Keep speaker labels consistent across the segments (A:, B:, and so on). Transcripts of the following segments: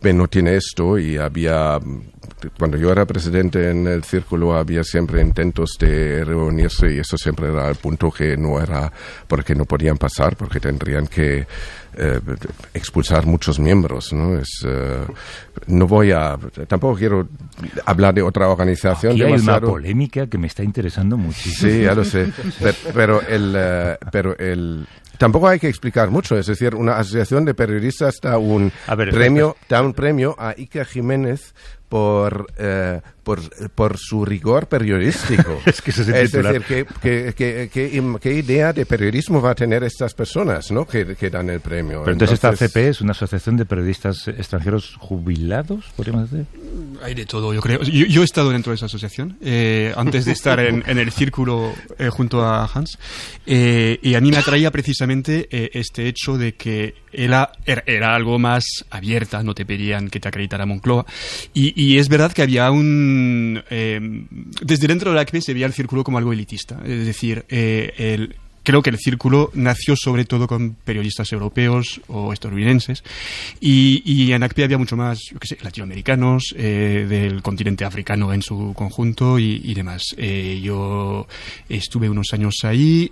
A: no tiene esto, y cuando yo era presidente en el círculo había siempre intentos de reunirse, y eso siempre era el punto que no era, porque no podían pasar, porque tendrían que expulsar muchos miembros, ¿no? Tampoco quiero hablar de otra organización.
B: Aquí hay una polémica que me está interesando muchísimo.
A: Sí, ya lo sé, pero tampoco hay que explicar mucho. Es decir, una asociación de periodistas da un premio a Iker Jiménez por su rigor periodístico.
B: Es que ese es el titular.
A: Decir, ¿qué idea de periodismo va a tener estas personas, ¿no? que dan el premio?
B: Pero entonces esta ACP es una asociación de periodistas extranjeros jubilados, podríamos decir.
C: Hay de todo, yo creo. Yo he estado dentro de esa asociación antes de estar en el círculo junto a Hans, y a mí me atraía precisamente este hecho de que era algo más abierta, no te pedían que te acreditara Moncloa, y es verdad que había desde dentro de la ACPE se veía el círculo como algo elitista, es decir, creo que el círculo nació sobre todo con periodistas europeos o estadounidenses, y en ACPE había mucho más, yo qué sé, latinoamericanos, del continente africano en su conjunto y demás. Yo estuve unos años ahí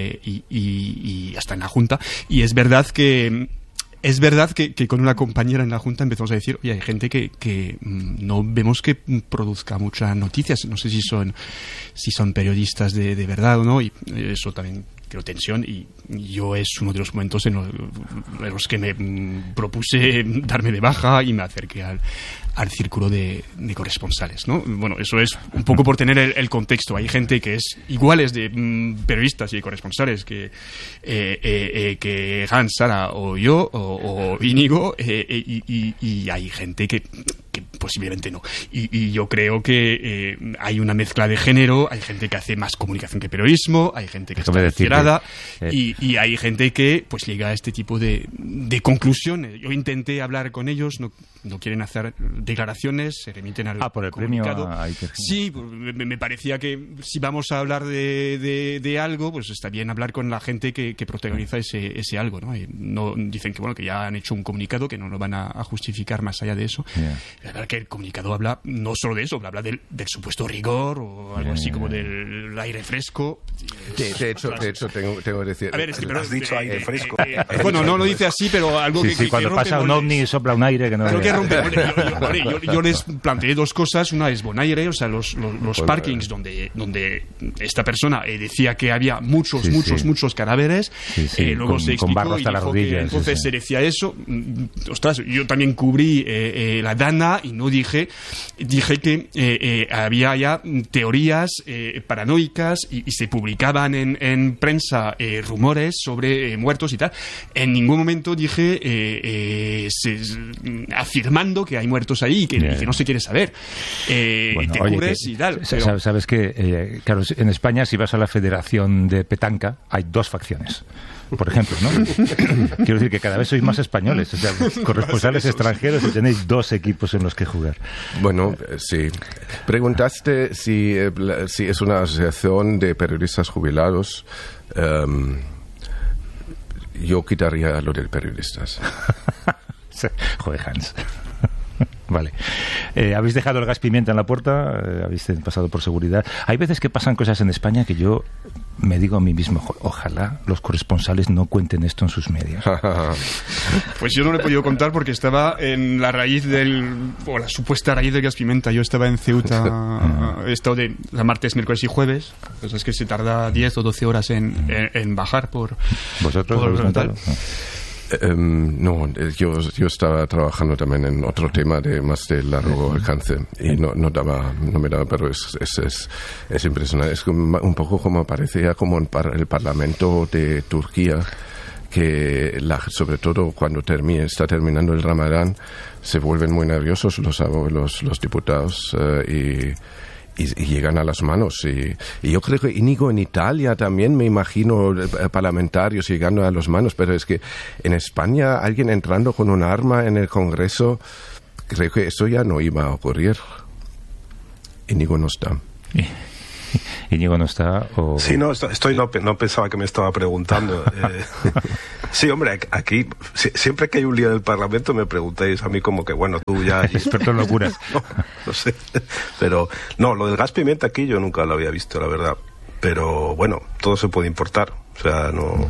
C: y hasta en la Junta, y es verdad que con una compañera en la Junta empezamos a decir, oye, hay gente que no vemos que produzca muchas noticias, no sé si son periodistas de verdad o no, y eso también creo tensión, y yo es uno de los momentos en los que me propuse darme de baja y me acerqué al círculo de corresponsales, ¿no? Bueno, eso es un poco por tener el contexto. Hay gente que es iguales de periodistas y corresponsales que Hans, Sara o yo o Íñigo, y hay gente que posiblemente no. Y yo creo que hay una mezcla de género, hay gente que hace más comunicación que periodismo, hay gente que está encerrada, y hay gente que pues llega a este tipo de conclusiones. Yo intenté hablar con ellos, no quieren hacer declaraciones, se remiten al
B: por el
C: comunicado.
B: Premio
C: Sí, me parecía que si vamos a hablar de algo, pues está bien hablar con la gente que protagoniza ese algo, ¿no? Y no dicen que ya han hecho un comunicado, que no lo van a justificar más allá de eso. La verdad que el comunicado habla no solo de eso, habla del supuesto rigor o algo así como del aire fresco.
A: De hecho, tengo que decir...
C: A ver, es que
D: has dicho aire fresco.
C: Bueno, no lo dice así, pero algo que
B: cuando
C: rompe
B: pasa un ovni y sopla un aire que no...
C: Creo que rompe. Yo les planteé dos cosas. Una es Bonaire, o sea, los parkings donde esta persona decía que había muchos cadáveres. Luego se explicó y dijo que entonces se decía eso. Ostras, yo también cubrí la Dana y no dije que había ya teorías paranoicas y se publicaban en prensa rumores sobre muertos y tal. En ningún momento dije afirmando que hay muertos ahí y que no se quiere saber. Te cubres y tal.
B: Pero... Sabes que, claro, en España, si vas a la Federación de Petanca, hay dos facciones. Por ejemplo, ¿no? Quiero decir que cada vez sois más españoles, o sea, corresponsales extranjeros, y tenéis dos equipos en los que jugar.
A: Bueno, sí. Preguntaste si es una asociación de periodistas jubilados. Yo quitaría lo de periodistas.
B: Joder, Hans. Vale. ¿Habéis dejado el gas pimienta en la puerta? ¿Habéis pasado por seguridad? Hay veces que pasan cosas en España que yo me digo a mí mismo, ojalá los corresponsales no cuenten esto en sus medios.
C: Pues yo no lo he podido contar porque estaba en la raíz o la supuesta raíz del gas pimienta. Yo estaba en Ceuta, he estado de martes, miércoles y jueves. Pues es que se tarda 10 o 12 horas en bajar por...
B: ¿Vosotros lo habéis contado?
A: No, yo estaba trabajando también en otro tema de más de largo alcance y no me daba, pero es impresionante. Es un poco como parecía como el Parlamento de Turquía, que sobre todo cuando está terminando el Ramadán se vuelven muy nerviosos los diputados y llegan a las manos. Y yo creo que Íñigo, en Italia también me imagino parlamentarios llegando a las manos, pero es que en España alguien entrando con un arma en el Congreso, creo que eso ya no iba a ocurrir. Íñigo no está.
B: Íñigo no está. O...
D: Sí, no pensaba que me estaba preguntando. Sí, hombre, aquí siempre que hay un lío del Parlamento me preguntáis a mí como que, bueno, tú ya...
B: Experto en locuras.
D: No sé, pero no, lo del gas pimienta aquí yo nunca lo había visto, la verdad. Pero bueno, todo se puede importar, o sea, no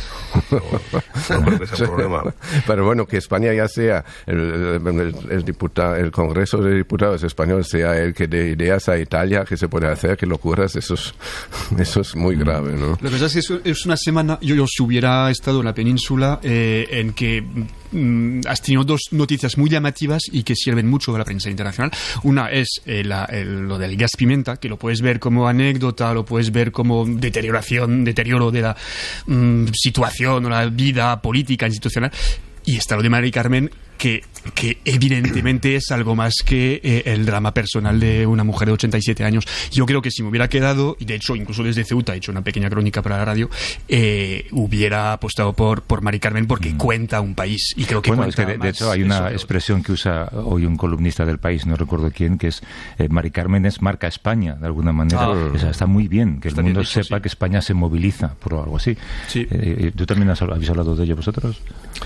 D: creo que sea un problema.
A: Pero bueno, que España ya sea el Congreso de Diputados español sea el que dé ideas a Italia que se puede hacer, que locuras, eso es muy grave, ¿no?
C: Lo que pasa es que es una semana, yo si hubiera estado en la península, en que has tenido dos noticias muy llamativas y que sirven mucho a la prensa internacional. Una es lo del gas pimienta, que lo puedes ver como anécdota, lo puedes ver como deterioro de la situación o la vida política institucional, y está lo de Mari Carmen, que evidentemente es algo más que el drama personal de una mujer de 87 años. Yo creo que si me hubiera quedado, y de hecho incluso desde Ceuta he hecho una pequeña crónica para la radio, hubiera apostado por Mari Carmen, porque cuenta un país, y creo que
B: bueno, es que de hecho hay una expresión que usa hoy un columnista del País, no recuerdo quién, que es Mari Carmen es marca España, de alguna manera. O sea, está muy bien que el mundo dicho, sepa que España se moviliza por algo así. Sí. ¿Tú también habéis hablado de ello vosotros?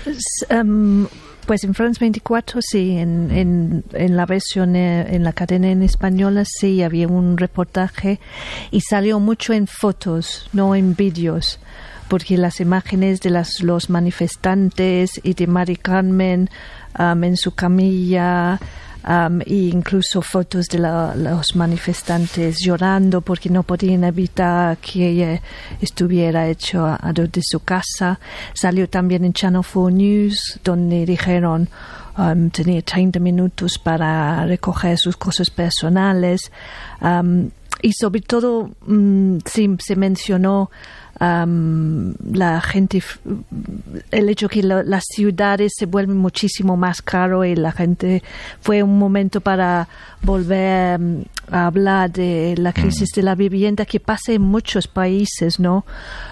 E: Pues en France 24 sí, en la versión en la cadena en española sí había un reportaje y salió mucho en fotos, no en vídeos, porque las imágenes de los manifestantes y de Mari Carmen en su camilla, e incluso fotos de los manifestantes llorando porque no podían evitar que ella estuviera hecho de su casa. Salió también en Channel 4 News, donde dijeron tenía 30 minutos para recoger sus cosas personales, y sobre todo sí, se mencionó la gente, el hecho que las ciudades se vuelven muchísimo más caro, y la gente fue un momento para volver a hablar de la crisis de la vivienda que pasa en muchos países, ¿no?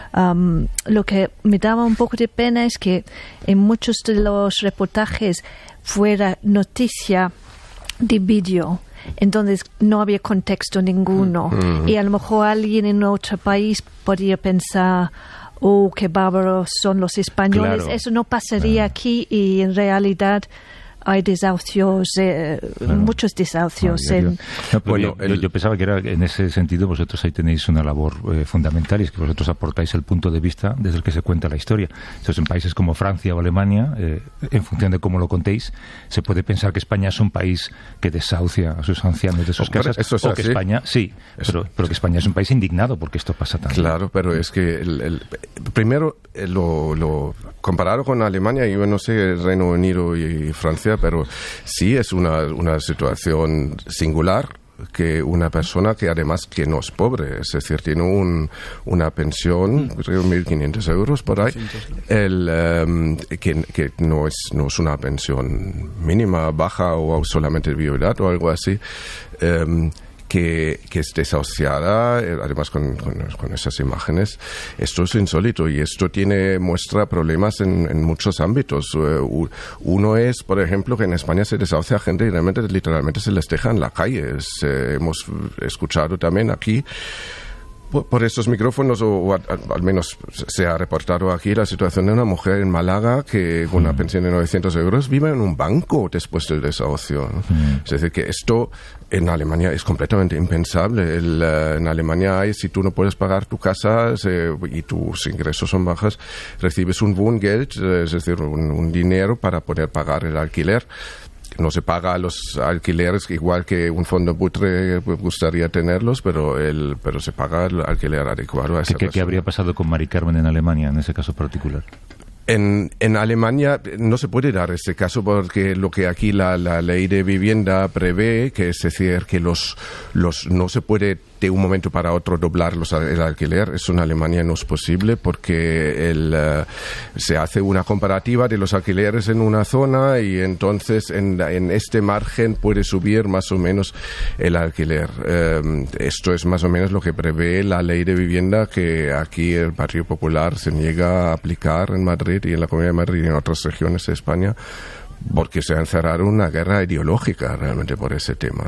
E: Lo que me daba un poco de pena es que en muchos de los reportajes fuera noticia de vídeo, entonces no había contexto ninguno, y a lo mejor alguien en otro país podría pensar, oh, qué bárbaros son los españoles. Claro. Eso no pasaría aquí, y en realidad hay desahucios, muchos desahucios.
B: Yo pensaba que era en ese sentido vosotros ahí tenéis una labor fundamental, y es que vosotros aportáis el punto de vista desde el que se cuenta la historia. Entonces, en países como Francia o Alemania, en función de cómo lo contéis, se puede pensar que España es un país que desahucia a sus ancianos de sus casas, o que España, pero que España es un país indignado porque esto pasa también.
A: Claro, pero es que primero lo comparado con Alemania, yo no sé el Reino Unido y Francia, pero sí es una situación singular que una persona que además que no es pobre, es decir, tiene una pensión, creo 1.500 euros por ahí, que no es una pensión mínima, baja o solamente viudedad o algo así, que es desahuciada, además con esas imágenes. Esto es insólito, y esto muestra problemas en muchos ámbitos. Uno es, por ejemplo, que en España se desahucia a gente y realmente, literalmente se les deja en la calle. Hemos escuchado también aquí, por estos micrófonos, o al menos se ha reportado aquí, la situación de una mujer en Málaga que con una pensión de 900 euros vive en un banco después del desahucio. Es decir, que esto en Alemania es completamente impensable. En Alemania si tú no puedes pagar tu casa y tus ingresos son bajos, recibes un Wohngeld, es decir, un dinero para poder pagar el alquiler. No se paga los alquileres igual que un fondo buitre gustaría tenerlos, pero se paga el alquiler adecuado a esa persona.
B: ¿Qué habría pasado con Mari Carmen en Alemania, en ese caso particular?
A: En Alemania no se puede dar este caso, porque lo que aquí la ley de vivienda prevé, que es decir, que no se puede de un momento para otro doblar el alquiler. Eso en Alemania no es posible, porque se hace una comparativa de los alquileres en una zona, y entonces en este margen puede subir más o menos el alquiler. Esto es más o menos lo que prevé la ley de vivienda, que aquí el Partido Popular se niega a aplicar en Madrid y en la Comunidad de Madrid y en otras regiones de España, porque se ha encerrado una guerra ideológica realmente por ese tema.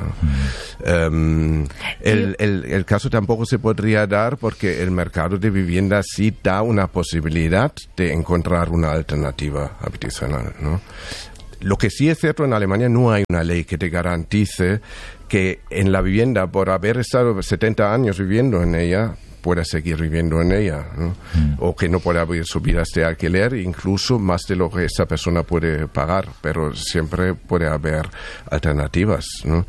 A: El caso tampoco se podría dar porque el mercado de vivienda sí da una posibilidad de encontrar una alternativa habitacional, ¿no? Lo que sí es cierto, en Alemania no hay una ley que te garantice que en la vivienda, por haber estado 70 años viviendo en ella, pueda seguir viviendo en ella, ¿no? O que no pueda haber subidas de alquiler, incluso más de lo que esa persona puede pagar, pero siempre puede haber alternativas, ¿no?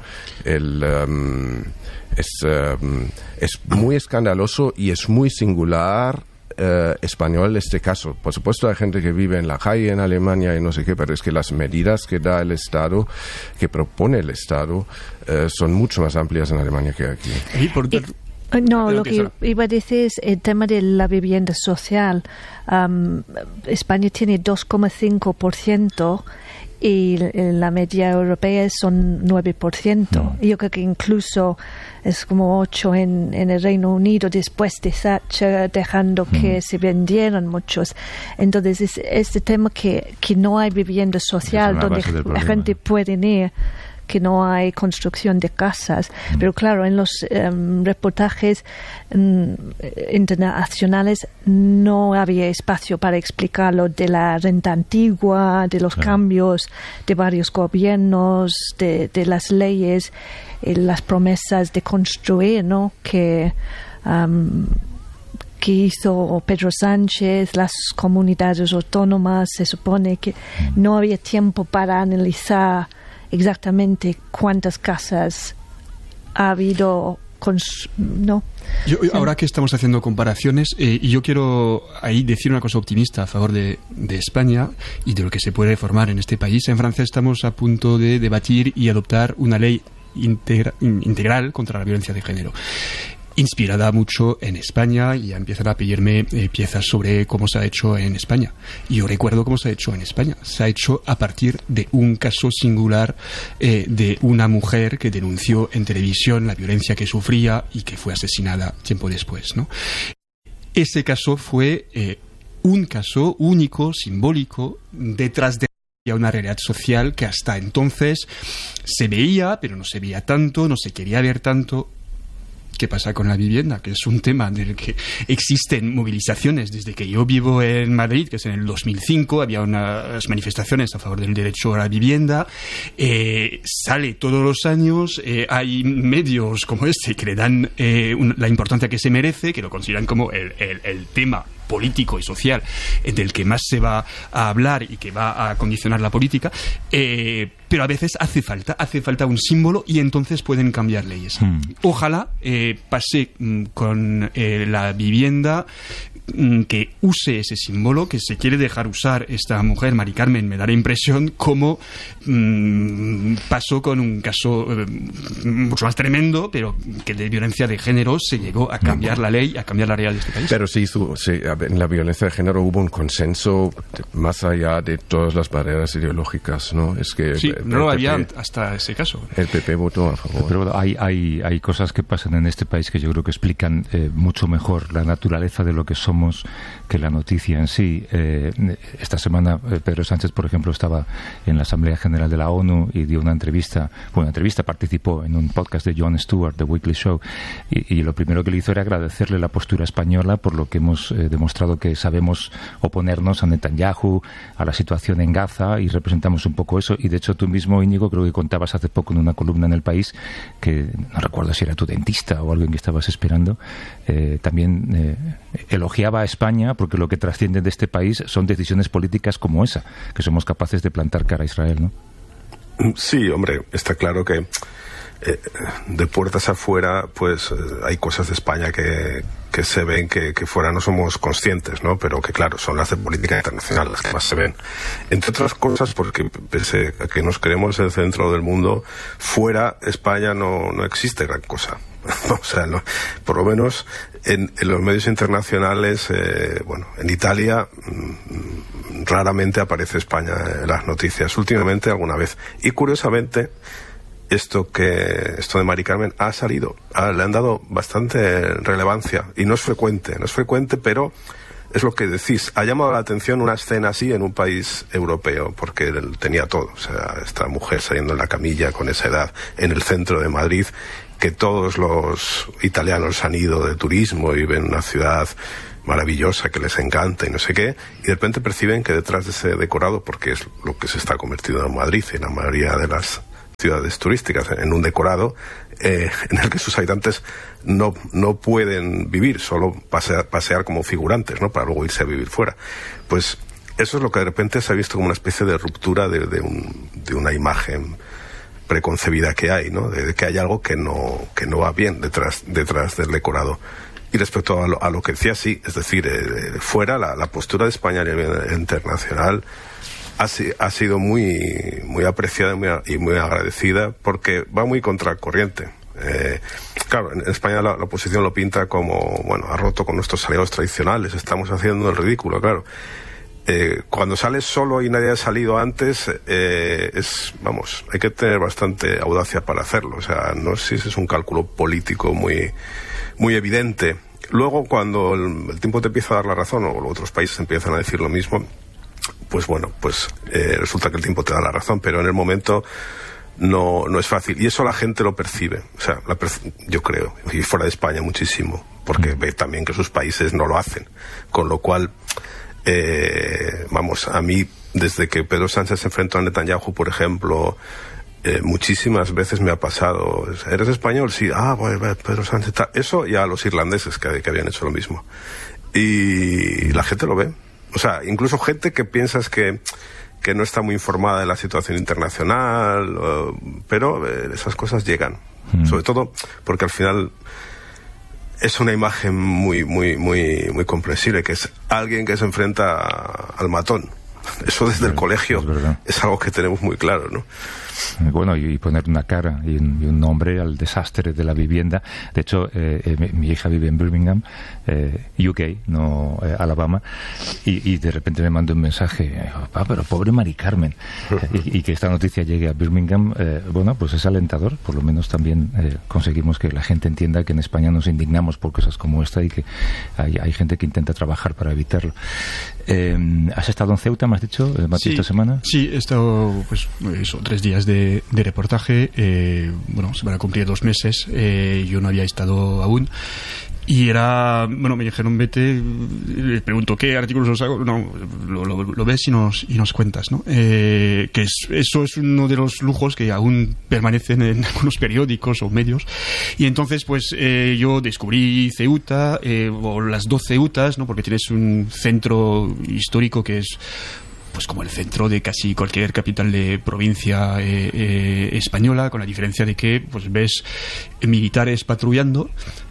A: Es muy escandaloso y es muy singular español este caso. Por supuesto hay gente que vive en la calle en Alemania y no sé qué, pero es que las medidas que da el Estado, que propone el Estado, son mucho más amplias en Alemania que aquí.
E: No, lo que iba a decir es el tema de la vivienda social. España tiene 2,5% y la media europea son 9%. Yo creo que incluso es como 8% en el Reino Unido después de Thatcher, dejando que se vendieran muchos. Entonces es este tema que no hay vivienda social donde la gente puede ir, que no hay construcción de casas. Pero claro, en los reportajes internacionales no había espacio para explicar lo de la renta antigua, de los cambios de varios gobiernos, de las leyes, las promesas de construir, ¿no? Que hizo Pedro Sánchez, las comunidades autónomas. Se supone que no había tiempo para analizar exactamente cuántas casas ha habido, ¿no?
C: Ahora que estamos haciendo comparaciones, y yo quiero ahí decir una cosa optimista a favor de España y de lo que se puede reformar en este país. En Francia estamos a punto de debatir y adoptar una ley integral contra la violencia de género, inspirada mucho en España, y ya empiezan a pedirme piezas sobre cómo se ha hecho en España. Y yo recuerdo cómo se ha hecho en España. Se ha hecho a partir de un caso singular de una mujer que denunció en televisión la violencia que sufría y que fue asesinada tiempo después, ¿no? Ese caso fue un caso único, simbólico, detrás de una realidad social que hasta entonces se veía, pero no se veía tanto, no se quería ver tanto. ¿Qué pasa con la vivienda? Que es un tema del que existen movilizaciones desde que yo vivo en Madrid, que es en el 2005, había unas manifestaciones a favor del derecho a la vivienda, sale todos los años, hay medios como este que le dan la importancia que se merece, que lo consideran como el tema político y social del que más se va a hablar y que va a condicionar la política, pero a veces hace falta un símbolo y entonces pueden cambiar leyes. Ojalá pase con la vivienda, que use ese símbolo, que se quiere dejar usar esta mujer, Mari Carmen. Me da la impresión como pasó con un caso mucho más tremendo, pero que de violencia de género se llegó a cambiar la ley, a cambiar la realidad de este país.
A: Pero en la violencia de género hubo un consenso más allá de todas las barreras ideológicas, ¿no? Es que
C: sí, no lo había hasta ese caso.
A: El PP votó a favor.
B: Pero hay cosas que pasan en este país que yo creo que explican mucho mejor la naturaleza de lo que somos que la noticia en sí. Esta semana Pedro Sánchez, por ejemplo, estaba en la Asamblea General de la ONU y dio una entrevista, participó en un podcast de Jon Stewart, The Weekly Show, y lo primero que le hizo era agradecerle la postura española por lo que hemos demostrado que sabemos oponernos a Netanyahu, a la situación en Gaza, y representamos un poco eso. Y de hecho tú mismo, Íñigo, creo que contabas hace poco en una columna en El País, que no recuerdo si era tu dentista o alguien que estabas esperando, también elogiaba a España porque lo que trasciende de este país son decisiones políticas como esa, que somos capaces de plantar cara a Israel, ¿no?
D: Sí, hombre, está claro que de puertas afuera pues hay cosas de España que se ven que fuera no somos conscientes, ¿no? Pero que claro, son las de política internacional las que más se ven. Entre otras cosas porque pese a que nos creemos el centro del mundo, fuera España no existe gran cosa. O sea, por lo menos en los medios internacionales, en Italia raramente aparece España en las noticias, últimamente alguna vez. Y curiosamente, esto de Mari Carmen ha salido, le han dado bastante relevancia, y no es frecuente, pero es lo que decís, ha llamado la atención una escena así en un país europeo, porque él tenía todo, o sea, esta mujer saliendo en la camilla con esa edad en el centro de Madrid, que todos los italianos han ido de turismo y ven una ciudad maravillosa que les encanta y no sé qué, y de repente perciben que detrás de ese decorado, porque es lo que se está convirtiendo en Madrid y en la mayoría de las ciudades turísticas, en un decorado en el que sus habitantes no pueden vivir, solo pasear como figurantes, ¿no? Para luego irse a vivir fuera. Pues eso es lo que de repente se ha visto como una especie de ruptura de una imagen preconcebida que hay, ¿no? De que hay algo que no va bien detrás del decorado. Y respecto a lo que decía, sí, es decir, fuera la postura de España a nivel internacional ha sido muy apreciada y muy agradecida, porque va muy contracorriente. Claro, en España la oposición lo pinta como, bueno, ha roto con nuestros aliados tradicionales, estamos haciendo el ridículo, claro. Cuando sales solo y nadie ha salido antes, hay que tener bastante audacia para hacerlo. O sea, no sé si es un cálculo político muy evidente. Luego, cuando el tiempo te empieza a dar la razón, o los otros países empiezan a decir lo mismo, pues bueno, resulta que el tiempo te da la razón, pero en el momento no es fácil. Y eso la gente lo percibe. O sea, yo creo, y fuera de España muchísimo, porque ve también que sus países no lo hacen. Con lo cual, a mí, desde que Pedro Sánchez se enfrentó a Netanyahu, por ejemplo, muchísimas veces me ha pasado, ¿eres español? Sí, Pedro Sánchez, eso, y a los irlandeses que habían hecho lo mismo. Y la gente lo ve. O sea, incluso gente que piensas que no está muy informada de la situación internacional, pero esas cosas llegan. Sobre todo porque al final es una imagen muy comprensible, que es alguien que se enfrenta al matón. Eso desde el colegio es algo que tenemos muy claro, ¿no?
B: Bueno, y poner una cara y un nombre al desastre de la vivienda. De hecho, mi hija vive en Birmingham, UK, no Alabama, y de repente me mandó un mensaje, pero pobre Mari Carmen, y que esta noticia llegue a Birmingham, pues es alentador. Por lo menos también conseguimos que la gente entienda que en España nos indignamos por cosas como esta y que hay gente que intenta trabajar para evitarlo. ¿Has estado en Ceuta, me has dicho, Mati, esta semana?
C: Sí, he estado 3 días de reportaje. Se van a cumplir 2 meses. Yo no había estado aún. Y me dijeron, vete, le pregunto, ¿qué artículos los hago? No, lo ves y nos cuentas, ¿no? Eso es uno de los lujos que aún permanecen en algunos periódicos o medios. Y entonces, yo descubrí Ceuta, o las 2 Ceutas, ¿no? Porque tienes un centro histórico que es como el centro de casi cualquier capital de provincia española, con la diferencia de que ves militares patrullando,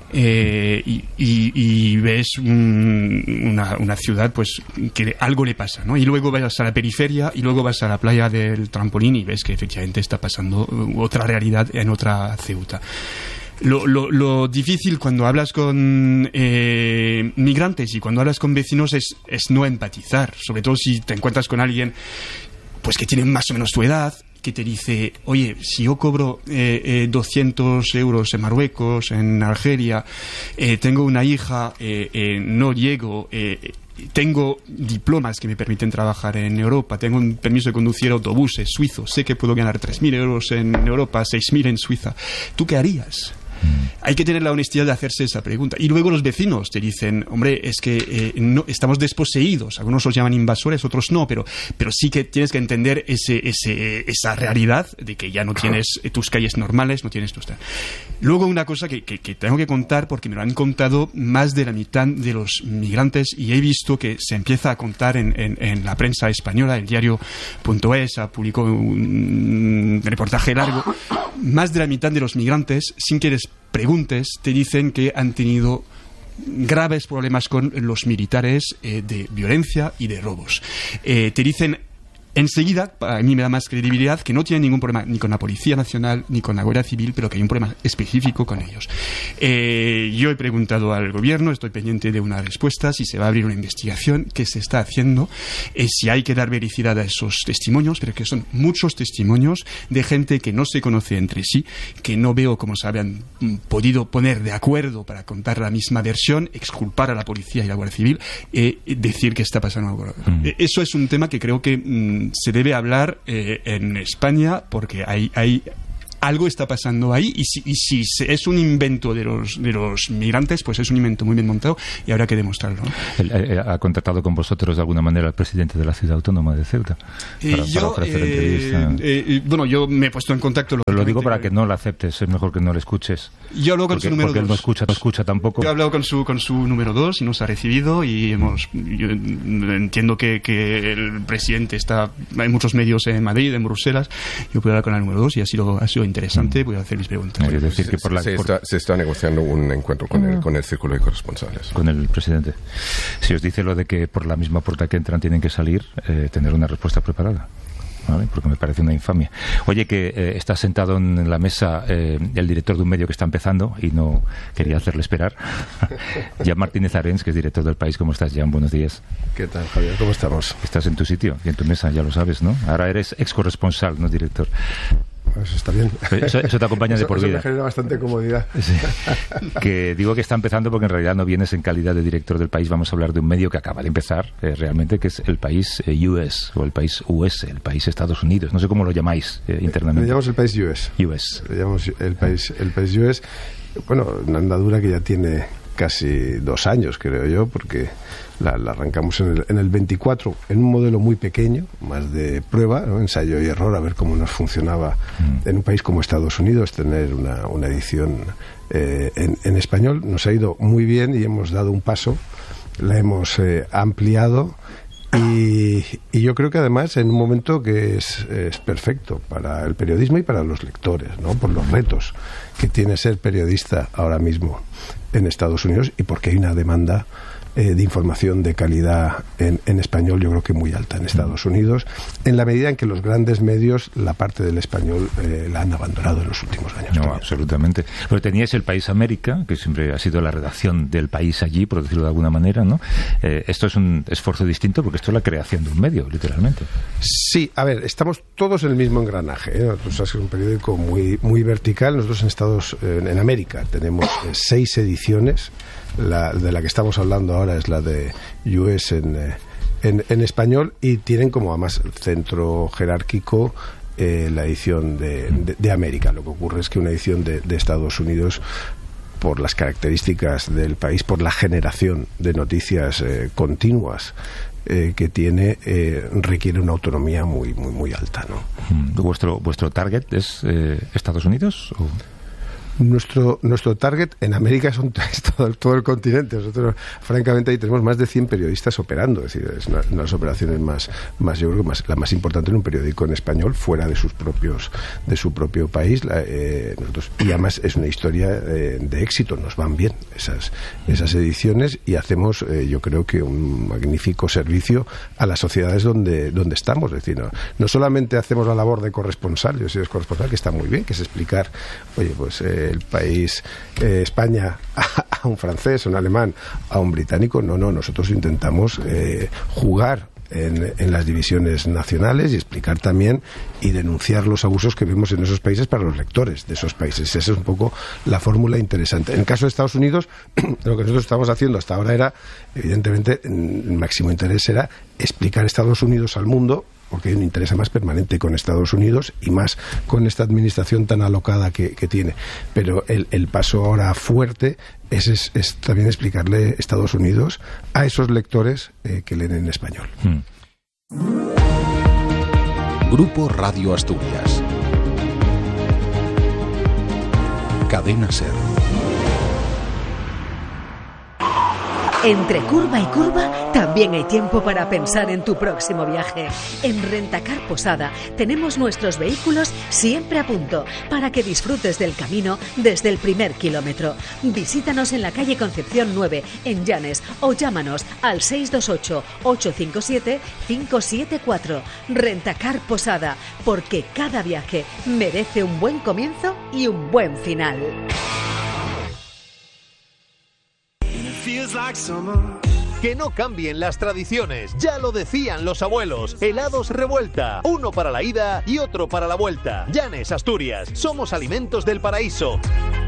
C: y ves una ciudad que algo le pasa, ¿no? Y luego vas a la periferia y luego vas a la playa del Trampolín y ves que efectivamente está pasando otra realidad en otra Ceuta. Lo difícil cuando hablas con migrantes y cuando hablas con vecinos es no empatizar, sobre todo si te encuentras con alguien que tiene más o menos tu edad, que te dice, oye, si yo cobro 200 euros en Marruecos, en Argelia, tengo una hija, no llego, tengo diplomas que me permiten trabajar en Europa, tengo un permiso de conducir autobuses suizos, sé que puedo ganar 3.000 euros en Europa, 6.000 en Suiza, ¿tú qué harías? Hay que tener la honestidad de hacerse esa pregunta. Y luego los vecinos te dicen, hombre, es que no, estamos desposeídos. Algunos los llaman invasores, otros no, pero sí que tienes que entender esa realidad de que ya no tienes tus calles normales, no tienes tus... Luego una cosa que tengo que contar, porque me lo han contado más de la mitad de los migrantes, y he visto que se empieza a contar en la prensa española, el diario.es publicó un reportaje largo. Más de la mitad de los migrantes, sin que les preguntes, te dicen que han tenido graves problemas con los militares, de violencia y de robos. Te dicen enseguida, a mí me da más credibilidad que no tienen ningún problema ni con la Policía Nacional ni con la Guardia Civil, pero que hay un problema específico con ellos. Yo he preguntado al gobierno, estoy pendiente de una respuesta, si se va a abrir una investigación, qué se está haciendo, si hay que dar vericidad a esos testimonios, pero que son muchos testimonios de gente que no se conoce entre sí, que no veo cómo se habían podido poner de acuerdo para contar la misma versión, exculpar a la policía y la Guardia Civil, decir que está pasando algo. Eso es un tema que creo que se debe hablar en España, porque hay algo está pasando ahí, y si es un invento de los migrantes, pues es un invento muy bien montado y habrá que demostrarlo, ¿no?
B: ¿Ha contactado con vosotros de alguna manera el presidente de la ciudad autónoma de Ceuta para ofrecer entrevista?
C: Bueno, yo me he puesto en contacto.
B: Lo digo para que no la aceptes, es mejor que no la escuches.
C: Yo hablo con su número 2.
B: Porque él no escucha tampoco.
C: Yo he hablado con su número 2 y nos ha recibido, y yo entiendo que el presidente está, hay muchos medios en Madrid, en Bruselas. Yo puedo hablar con el número 2 y ha sido interesante. Voy a hacer mis preguntas.
B: Es decir, que
A: se está negociando un encuentro con el círculo de corresponsales.
B: Con el presidente. Si os dice lo de que por la misma puerta que entran tienen que salir, tener una respuesta preparada. ¿Vale? Porque me parece una infamia. Oye, que está sentado en la mesa el director de un medio que está empezando y no quería hacerle esperar. Jan Martínez Arens, que es director del País. ¿Cómo estás, Jan? Buenos días.
F: ¿Qué tal, Javier? ¿Cómo estamos?
B: Estás en tu sitio y en tu mesa, ya lo sabes, ¿no? Ahora eres ex corresponsal, no director.
F: Eso está bien.
B: Eso te acompaña de por vida.
F: Eso me genera bastante comodidad.
B: Sí. Que digo que está empezando porque en realidad no vienes en calidad de director del País. Vamos a hablar de un medio que acaba de empezar realmente, que es el País US, o el País US, el País Estados Unidos. No sé cómo lo llamáis internamente.
F: Le llamamos el País US. Le llamamos el país US. Bueno, una andadura que ya tiene casi 2 años, creo yo, porque la arrancamos en el 24 en un modelo muy pequeño, más de prueba, ¿no? Ensayo y error, a ver cómo nos funcionaba en un país como Estados Unidos tener una edición en español. Nos ha ido muy bien y hemos dado un paso, la hemos ampliado, y yo creo que además en un momento que es perfecto para el periodismo y para los lectores, ¿no? Por los retos que tiene ser periodista ahora mismo en Estados Unidos, y porque hay una demanda de información de calidad en español, yo creo que muy alta en Estados Unidos, en la medida en que los grandes medios la parte del español la han abandonado en los últimos años.
B: No, absolutamente. Pero teníais el País América, que siempre ha sido la redacción del país allí, por decirlo de alguna manera, ¿no? Esto es un esfuerzo distinto porque esto es la creación de un medio, literalmente.
F: Sí, a ver, estamos todos en el mismo engranaje, ¿eh? Nosotros es un periódico muy vertical. Nosotros en América tenemos 6 ediciones. De la que estamos hablando ahora es la de US en español, y tienen como además centro jerárquico la edición de América. Lo que ocurre es que una edición de Estados Unidos, por las características del país, por la generación de noticias continuas que tiene, requiere una autonomía muy alta, ¿no?
B: ¿Vuestro target es Estados Unidos o...?
F: Nuestro target en América es todo el continente. Nosotros, francamente, ahí tenemos más de 100 periodistas operando. Es decir, es una de las operaciones más yo creo que la más importante en un periódico en español, fuera de su propio país. Y además es una historia de éxito. Nos van bien esas ediciones, y hacemos, yo creo que un magnífico servicio a las sociedades donde estamos. Es decir, no solamente hacemos la labor de corresponsal, yo soy corresponsal, que está muy bien, que es explicar, oye, pues el país, España, a un francés, a un alemán, a un británico. No, nosotros intentamos jugar en las divisiones nacionales y explicar también y denunciar los abusos que vemos en esos países para los lectores de esos países. Esa es un poco la fórmula interesante. En el caso de Estados Unidos, lo que nosotros estamos haciendo hasta ahora era, evidentemente, el máximo interés era explicar Estados Unidos al mundo, porque hay un interés más permanente con Estados Unidos y más con esta administración tan alocada que tiene. Pero el paso ahora fuerte es también explicarle Estados Unidos a esos lectores que leen en español.
G: Grupo Radio Asturias. Cadena SER.
H: Entre curva y curva también hay tiempo para pensar en tu próximo viaje. En Rentacar Posada tenemos nuestros vehículos siempre a punto para que disfrutes del camino desde el primer kilómetro. Visítanos en la calle Concepción 9 en Llanes o llámanos al 628-857-574. Rentacar Posada, porque cada viaje merece un buen comienzo y un buen final.
I: Que no cambien las tradiciones, ya lo decían los abuelos. Helados Revuelta, uno para la ida y otro para la vuelta. Llanes, Asturias, somos alimentos del paraíso.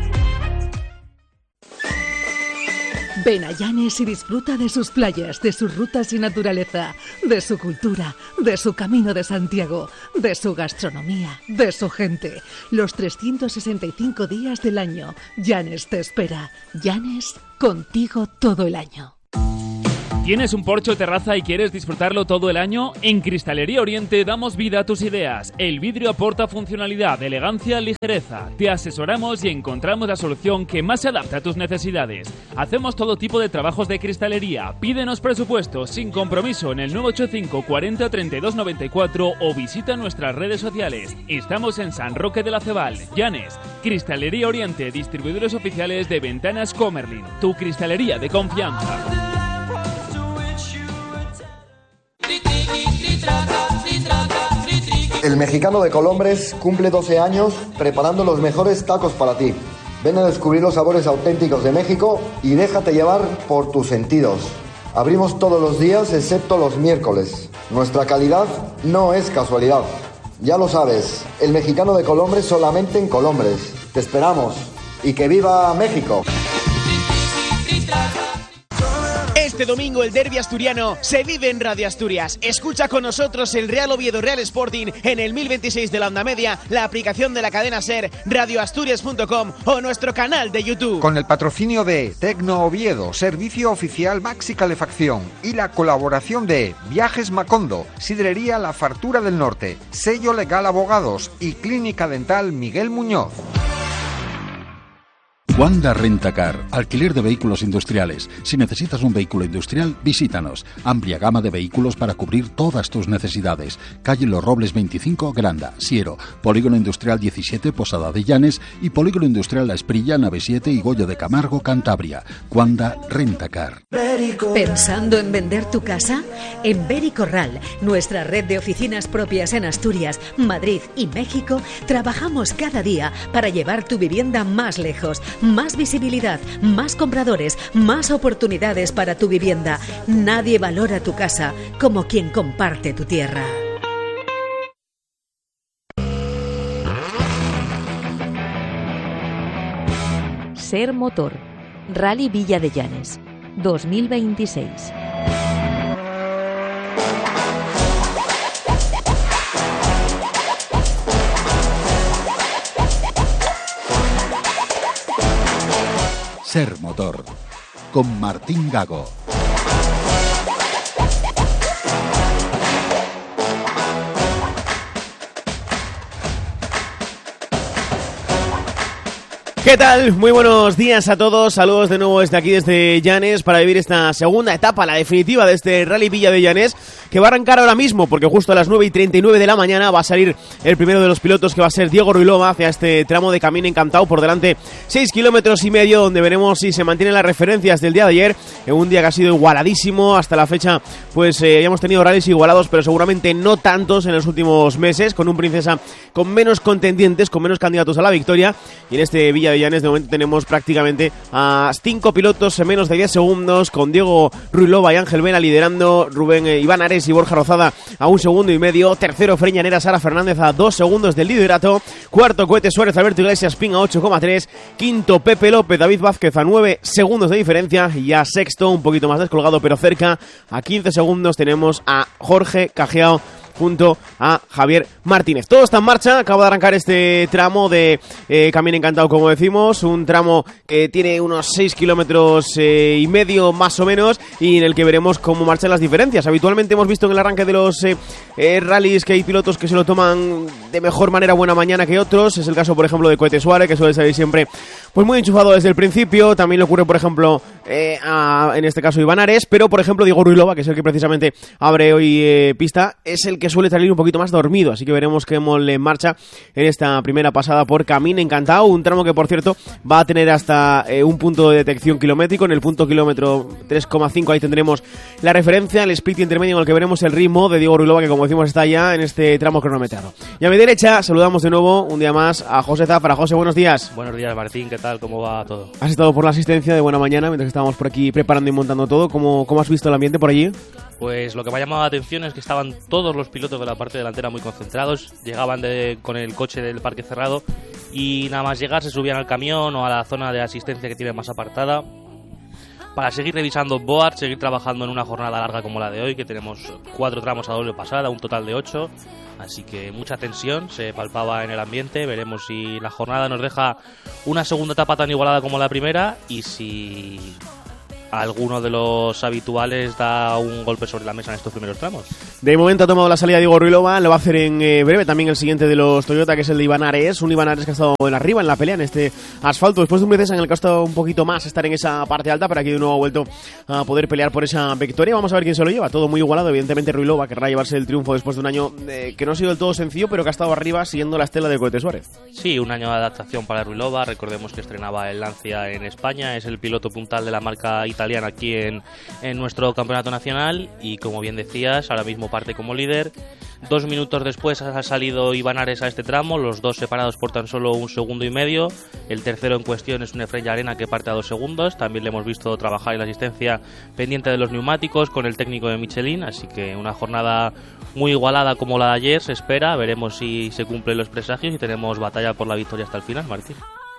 H: Ven a Llanes y disfruta de sus playas, de sus rutas y naturaleza, de su cultura, de su Camino de Santiago, de su gastronomía, de su gente. Los 365 días del año, Llanes te espera. Llanes, contigo todo el año.
J: ¿Tienes un porche o terraza y quieres disfrutarlo todo el año? En Cristalería Oriente damos vida a tus ideas. El vidrio aporta funcionalidad, elegancia, ligereza. Te asesoramos y encontramos la solución que más se adapta a tus necesidades. Hacemos todo tipo de trabajos de cristalería. Pídenos presupuestos sin compromiso en el 985 40 32 94 o visita nuestras redes sociales. Estamos en San Roque de la Cebal, Llanes. Cristalería Oriente, distribuidores oficiales de Ventanas Comerlin. Tu cristalería de confianza.
K: El Mexicano de Colombres cumple 12 años preparando los mejores tacos para ti. Ven a descubrir los sabores auténticos de México y déjate llevar por tus sentidos. Abrimos todos los días excepto los miércoles. Nuestra calidad no es casualidad. Ya lo sabes, el Mexicano de Colombres solamente en Colombres. Te esperamos y que viva México.
L: Este domingo el derbi asturiano se vive en Radio Asturias. Escucha con nosotros el Real Oviedo Real Sporting en el 1026 de la onda media, la aplicación de la cadena SER, radioasturias.com o nuestro canal de YouTube.
M: Con el patrocinio de Tecno Oviedo, servicio oficial Maxi Calefacción, y la colaboración de Viajes Macondo, Sidrería La Fartura del Norte, Sello Legal Abogados y Clínica Dental Miguel Muñoz.
G: Wanda Rentacar, alquiler de vehículos industriales. Si necesitas un vehículo industrial, visítanos. Amplia gama de vehículos para cubrir todas tus necesidades. Calle Los Robles 25, Granda, Siero. Polígono Industrial 17, Posada de Llanes. Y Polígono Industrial La Esprilla, Nave 7 y Goyo de Camargo, Cantabria. Wanda Rentacar.
H: ¿Pensando en vender tu casa? En Vericorral, nuestra red de oficinas propias en Asturias, Madrid y México, trabajamos cada día para llevar tu vivienda más lejos. Más visibilidad, más compradores, más oportunidades para tu vivienda. Nadie valora tu casa como quien comparte tu tierra.
N: Ser Motor, Rally Villa de Llanes, 2026.
G: Ser Motor, con Martín Gago.
L: ¿Qué tal? Muy buenos días a todos, saludos de nuevo desde aquí, desde Llanes, para vivir esta segunda etapa, la definitiva de este Rally Villa de Llanes, que va a arrancar ahora mismo, porque justo a las 9:39 de la mañana va a salir el primero de los pilotos, que va a ser Diego Ruilova, hacia este tramo de Camino Encantado, por delante 6,5 kilómetros, donde veremos si se mantienen las referencias del día de ayer, en un día que ha sido igualadísimo, hasta la fecha pues ya hemos tenido rallies igualados, pero seguramente no tantos en los últimos meses, con un Princesa con menos contendientes, con menos candidatos a la victoria, y en este Villa de Llanes de momento tenemos prácticamente a 5 pilotos en menos de 10 segundos, con Diego Ruilova y Ángel Vena liderando, Iván Ares y Borja Rozada a 1,5 segundos, tercero Freñanera, Sara Fernández a 2 segundos del liderato, cuarto Cohete Suárez, Alberto Iglesias Pin a 8,3, quinto Pepe López, David Vázquez a 9 segundos de diferencia, y ya sexto, un poquito más descolgado pero cerca, a 15 segundos tenemos a Jorge Cajeao, junto a Javier Martínez. Todo está en marcha, acaba de arrancar este tramo de Camino Encantado, como decimos, un tramo que tiene unos 6 kilómetros y medio más o menos, y en el que veremos cómo marchan las diferencias. Habitualmente hemos visto en el arranque de los rallies que hay pilotos que se lo toman de mejor manera buena mañana que otros. Es el caso, por ejemplo, de Cohete Suárez, que suele salir siempre pues muy enchufado desde el principio. También le ocurre, por ejemplo, en este caso Iván Ares, pero por ejemplo Diego Ruilova, que es el que precisamente abre hoy pista, es el que suele salir un poquito más dormido, así que veremos qué mole en marcha en esta primera pasada por Camino Encantado, un tramo que por cierto va a tener hasta un punto de detección kilométrico. En el punto kilómetro 3,5 ahí tendremos la referencia, el split intermedio en el que veremos el ritmo de Diego Ruilova, que como decimos está ya en este tramo cronometrado. Y a mi derecha saludamos de nuevo un día más a José Zafra. José, buenos días.
O: Buenos días, Martín, ¿qué tal? ¿Cómo va todo?
L: Has estado por la asistencia de buena mañana mientras estábamos por aquí preparando y montando todo. ¿Cómo has visto el ambiente por allí?
O: Pues lo que me ha llamado la atención es que estaban todos los pilotos de la parte delantera muy concentrados, llegaban con el coche del parque cerrado y nada más llegar se subían al camión o a la zona de asistencia que tiene más apartada para seguir revisando board, seguir trabajando en una jornada larga como la de hoy, que tenemos 4 tramos a doble pasada, un total de 8, así que mucha tensión se palpaba en el ambiente. Veremos si la jornada nos deja una segunda etapa tan igualada como la primera y si alguno de los habituales da un golpe sobre la mesa en estos primeros tramos.
L: De momento ha tomado la salida Diego Ruilova, lo va a hacer en breve también el siguiente de los Toyota, que es el de Iván Ares, un Iván Ares que ha estado en arriba en la pelea en este asfalto, después de un veces en el que ha estado un poquito más estar en esa parte alta, pero aquí de nuevo ha vuelto a poder pelear por esa victoria. Vamos a ver quién se lo lleva, todo muy igualado, evidentemente Ruilova querrá llevarse el triunfo después de un año que no ha sido del todo sencillo, pero que ha estado arriba siguiendo la estela de Cohete Suárez.
O: Sí, un año de adaptación para Ruilova, recordemos que estrenaba el Lancia en España, es el piloto puntal de la marca italiana aquí en nuestro campeonato nacional y como bien decías, ahora mismo parte como líder. 2 minutos después ha salido Iván Ares a este tramo, los dos separados por tan solo 1,5 segundos. El tercero en cuestión es un Efraín Llarena que parte a 2 segundos. También le hemos visto trabajar en la asistencia pendiente de los neumáticos con el técnico de Michelin, así que una jornada muy igualada como la de ayer se espera. Veremos si se cumplen los presagios y tenemos batalla por la victoria hasta el final, Martín.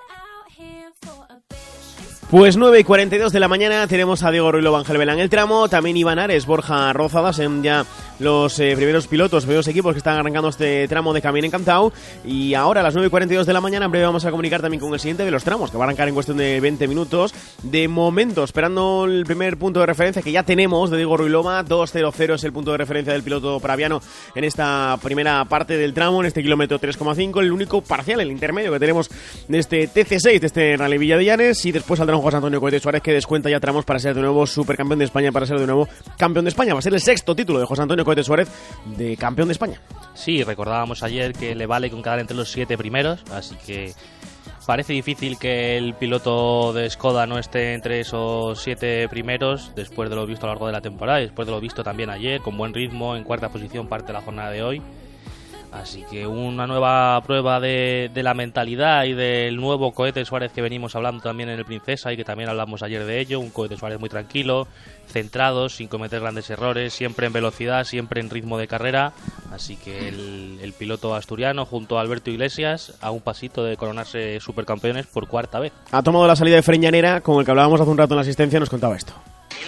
L: Pues 9:42 de la mañana tenemos a Diego Ruilova, Ángel Vela en el tramo, también Iván Ares, Borja Rozadas en ya los primeros pilotos, primeros equipos que están arrancando este tramo de Camino Encantado. Y ahora a las 9:42 de la mañana en breve vamos a comunicar también con el siguiente de los tramos, que va a arrancar en cuestión de 20 minutos. De momento, esperando el primer punto de referencia que ya tenemos de Diego Ruilova, 2:00 es el punto de referencia del piloto praviano en esta primera parte del tramo, en este kilómetro 3,5, el único parcial, el intermedio que tenemos de este TC6, de este Rally Villa de Llanes, y después saldrá José Antonio Cohete Suárez, que descuenta ya tramos para ser de nuevo supercampeón de España, para ser de nuevo campeón de España. Va a ser el 6º título de José Antonio Cohete Suárez de campeón de España.
O: Sí, recordábamos ayer que le vale con quedar entre los 7 primeros, así que parece difícil que el piloto de Skoda no esté entre esos 7 primeros después de lo visto a lo largo de la temporada y después de lo visto también ayer, con buen ritmo, en 4ª posición parte de la jornada de hoy. Así que una nueva prueba de la mentalidad y del nuevo Cohete Suárez que venimos hablando también en el Princesa y que también hablamos ayer de ello. Un Cohete Suárez muy tranquilo, centrado, sin cometer grandes errores, siempre en velocidad, siempre en ritmo de carrera. Así que el piloto asturiano junto a Alberto Iglesias a un pasito de coronarse supercampeones por 4ª vez.
L: Ha tomado la salida de Efraín Llanera, con el que hablábamos hace un rato en la asistencia, nos contaba esto.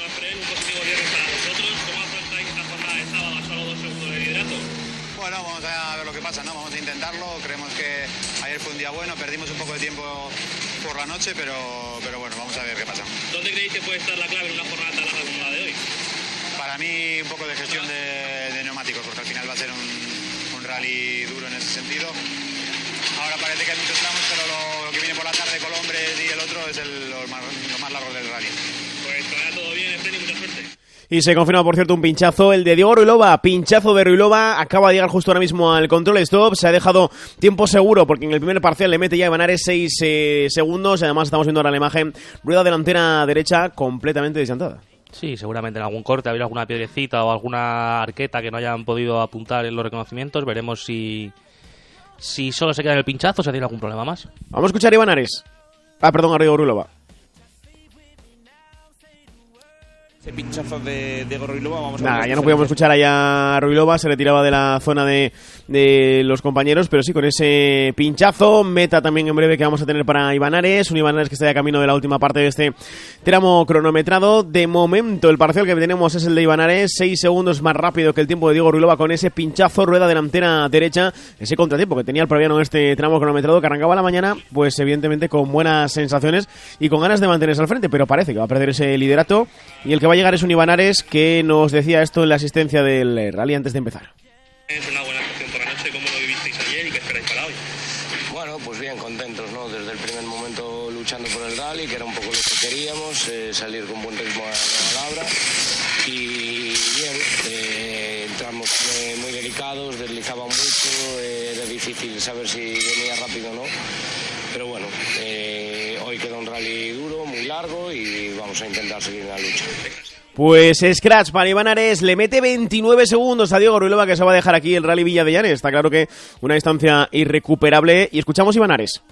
P: Pero bueno, vamos a ver qué pasa.
Q: ¿Dónde creéis que puede estar la clave en una jornada tan larga como la de hoy?
P: Para mí un poco de gestión de neumáticos, porque al final va a ser un rally duro en ese sentido. Ahora parece que hay muchos tramos, pero lo que viene por la tarde, Colombres y el otro, es lo más largo del rally.
Q: Pues que vaya todo bien, Efraín, y mucha suerte.
L: Y se confirma, por cierto, un pinchazo, el de Diego Ruilova, pinchazo de Ruilova, acaba de llegar justo ahora mismo al control stop, se ha dejado tiempo seguro porque en el primer parcial le mete ya Iván Ares 6 segundos, además estamos viendo ahora la imagen, rueda delantera derecha completamente desllantada.
O: Sí, seguramente en algún corte habría alguna piedrecita o alguna arqueta que no hayan podido apuntar en los reconocimientos, veremos si solo se queda en el pinchazo o si tiene algún problema más.
L: Vamos a escuchar a Iván Ares, a Diego Ruilova.
R: Ese pinchazo de Ruilova, vamos a
L: Nada,
R: ver.
L: ya no podíamos escuchar allá a Ruilova, se retiraba de la zona de los compañeros, pero sí, con ese pinchazo, meta también en breve que vamos a tener para Iván Ares, un Iván Ares que está ya camino de la última parte de este tramo cronometrado. De momento, el parcial que tenemos es el de Iván Ares, 6 segundos más rápido que el tiempo de Diego Ruilova con ese pinchazo, rueda delantera derecha, ese contratiempo que tenía el Praviano en este tramo cronometrado que arrancaba la mañana, pues evidentemente con buenas sensaciones y con ganas de mantenerse al frente, pero parece que va a perder ese liderato y el que va a llegar es un Iván Ares que nos decía esto en la asistencia del rally antes de empezar.
S: Es una buena actuación por la noche, ¿cómo lo vivisteis ayer y qué esperáis para hoy?
T: Bueno, pues bien, contentos, ¿no? Desde el primer momento luchando por el rally, que era un poco lo que queríamos, salir con buen ritmo a la labra y bien, entramos muy delicados, deslizaba mucho, era difícil saber si venía rápido o no, pero bueno, hoy queda un rally duro, muy largo y vamos a intentar seguir en la lucha.
L: Pues scratch para Iván Ares, le mete 29 segundos a Diego Ruilova que se va a dejar aquí el rally Villa de Llanes. Está claro que una distancia irrecuperable y escuchamos Iván Ares.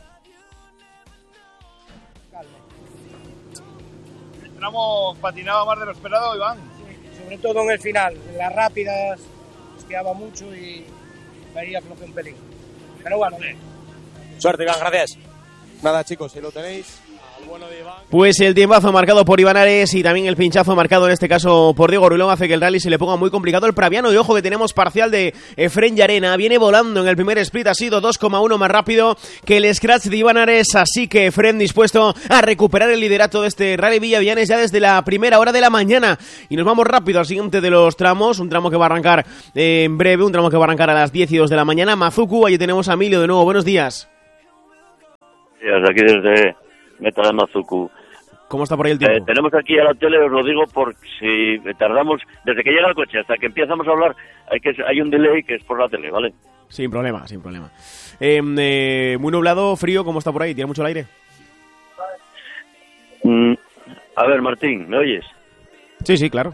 U: El tramo patinaba más de lo esperado, Iván.
V: Sí, sobre todo en el final, en las rápidas esquiaba mucho y veía floje un pelín. Pero bueno, bien.
R: Suerte, Iván, gracias. Nada, chicos, si lo tenéis.
L: Pues el tiempazo marcado por Iván Ares y también el pinchazo marcado en este caso por Diego Ruilova hace que el rally se le ponga muy complicado al Praviano. Y ojo que tenemos parcial de Efrén Llarena, viene volando en el primer split, ha sido 2,1 más rápido que el scratch de Iván Ares, así que Efrén dispuesto a recuperar el liderato de este rally Villa Llanes ya desde la primera hora de la mañana. Y nos vamos rápido al siguiente de los tramos, un tramo que va a arrancar en breve, un tramo que va a arrancar a las 10 y 2 de la mañana. Mazucu, allí tenemos a Emilio de nuevo, buenos días.
W: Aquí desde Meta de Mazucu.
L: ¿Cómo está por ahí el tiempo?
W: Tenemos aquí a la tele, os lo digo, por si tardamos, desde que llega el coche hasta que empezamos a hablar, hay un delay que es por la tele, ¿vale?
L: Sin problema, sin problema. Muy nublado, frío, ¿cómo está por ahí? ¿Tiene mucho el aire?
W: A ver, Martín, ¿me oyes?
L: Sí, claro.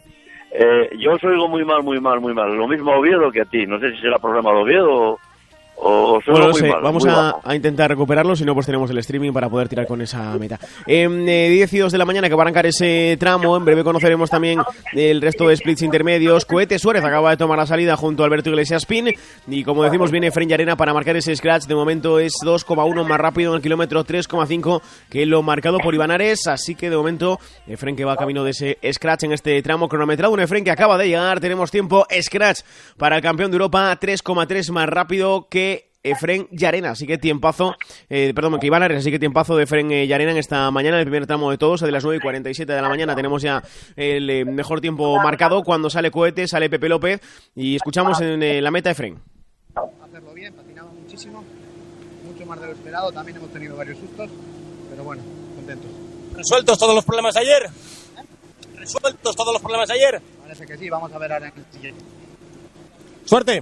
W: Yo os oigo muy mal. Lo mismo a Oviedo que a ti. No sé si será problema de Oviedo o
L: bueno, no
W: muy
L: sé,
W: mal,
L: vamos
W: muy
L: a intentar recuperarlo, si no pues tenemos el streaming para poder tirar con esa meta. 10 y 2 de la mañana que va a arrancar ese tramo, en breve conoceremos también el resto de splits intermedios. Cohete Suárez acaba de tomar la salida junto a Alberto Iglesias Pin y como decimos viene Efrén Llarena para marcar ese scratch, de momento es 2,1 más rápido en el kilómetro 3,5 que lo marcado por Iván Ares, así que de momento Efrén que va camino de ese scratch en este tramo cronometrado, un Efrén que acaba de llegar, tenemos tiempo, scratch para el campeón de Europa, 3,3 más rápido que Efrén Llarena, así que tiempazo, que Iván Ares, así que tiempazo de Efrén Llarena en esta mañana, el primer tramo de todos, de las 9:47 de la mañana tenemos ya el mejor tiempo marcado, cuando sale Cohete, sale Pepe López y escuchamos en la meta Efrén.
V: Hacerlo bien, patinaba muchísimo, mucho más de lo esperado, también hemos tenido varios sustos, pero bueno, contentos.
R: ¿Resueltos todos los problemas ayer? ¿Resueltos todos los problemas ayer?
V: Parece que sí, vamos a ver ahora en el siguiente.
R: ¡Suerte!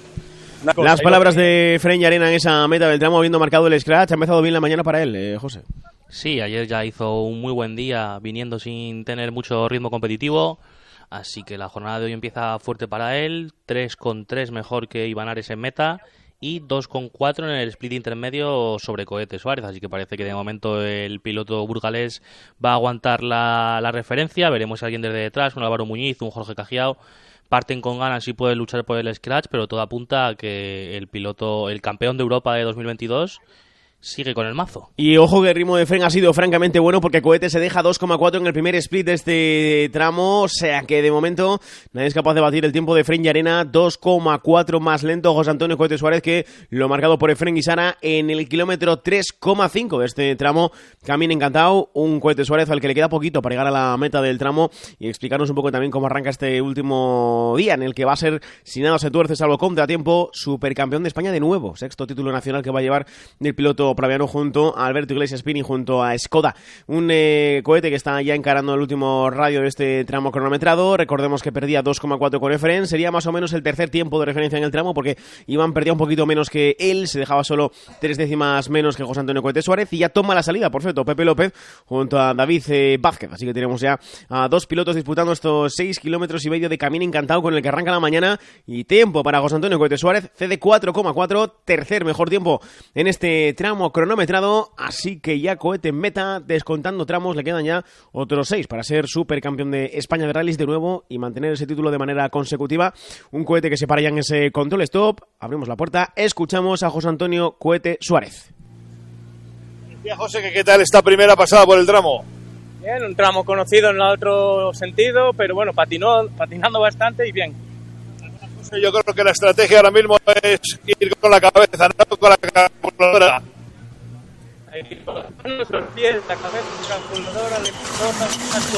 L: Las palabras de Efrén Llarena en esa meta del tramo, habiendo marcado el scratch, ha empezado bien la mañana para él, José.
O: Sí, ayer ya hizo un muy buen día, viniendo sin tener mucho ritmo competitivo, así que la jornada de hoy empieza fuerte para él, 3,3 mejor que Iván Ares en meta y 2,4 en el split intermedio sobre Cohete Suárez, así que parece que de momento el piloto burgalés va a aguantar la referencia, veremos a alguien desde detrás, un Álvaro Muñiz, un Jorge Cajiao. Parten con ganas y pueden luchar por el scratch, pero todo apunta a que el campeón de Europa de 2022 sigue con el mazo.
L: Y ojo que el ritmo de Efrén ha sido francamente bueno porque Cohete se deja 2,4 en el primer split de este tramo, o sea que de momento nadie es capaz de batir el tiempo de Efrén Llarena, 2,4 más lento José Antonio Cohete Suárez que lo marcado por Efrén Guisara en el kilómetro 3,5 de este tramo. Camino encantado, un Cohete Suárez al que le queda poquito para llegar a la meta del tramo y explicarnos un poco también cómo arranca este último día en el que va a ser, si nada se tuerce salvo contratiempo, supercampeón de España de nuevo, sexto título nacional que va a llevar el piloto praviano junto a Alberto Iglesias Pin y junto a Skoda. Un Cohete que está ya encarando el último radio de este tramo cronometrado. Recordemos que perdía 2,4 con Efrén. Sería más o menos el tercer tiempo de referencia en el tramo porque Iván perdía un poquito menos que él. Se dejaba solo 3 décimas menos que José Antonio Cohete Suárez. Y ya toma la salida, por cierto, Pepe López junto a David Vázquez. Así que tenemos ya a dos pilotos disputando estos 6,5 kilómetros de camino encantado con el que arranca la mañana. Y tiempo para José Antonio Cohete Suárez. CD 4,4. Tercer mejor tiempo en este tramo tramo cronometrado, así que ya Cohete en meta, descontando tramos, le quedan ya otros 6 para ser supercampeón de España de rallies de nuevo y mantener ese título de manera consecutiva. Un Cohete que se para ya en ese control stop. Abrimos la puerta, escuchamos a José Antonio Cohete Suárez.
U: Decía José que qué tal esta primera pasada por el tramo.
V: Bien, un tramo conocido en el otro sentido, pero bueno, patinando bastante y bien.
U: Yo creo que la estrategia ahora mismo es ir con la cabeza, no con la calculadora.
V: Hay que ir con nuestros pies, la cabeza, la calculadora, la impulsora,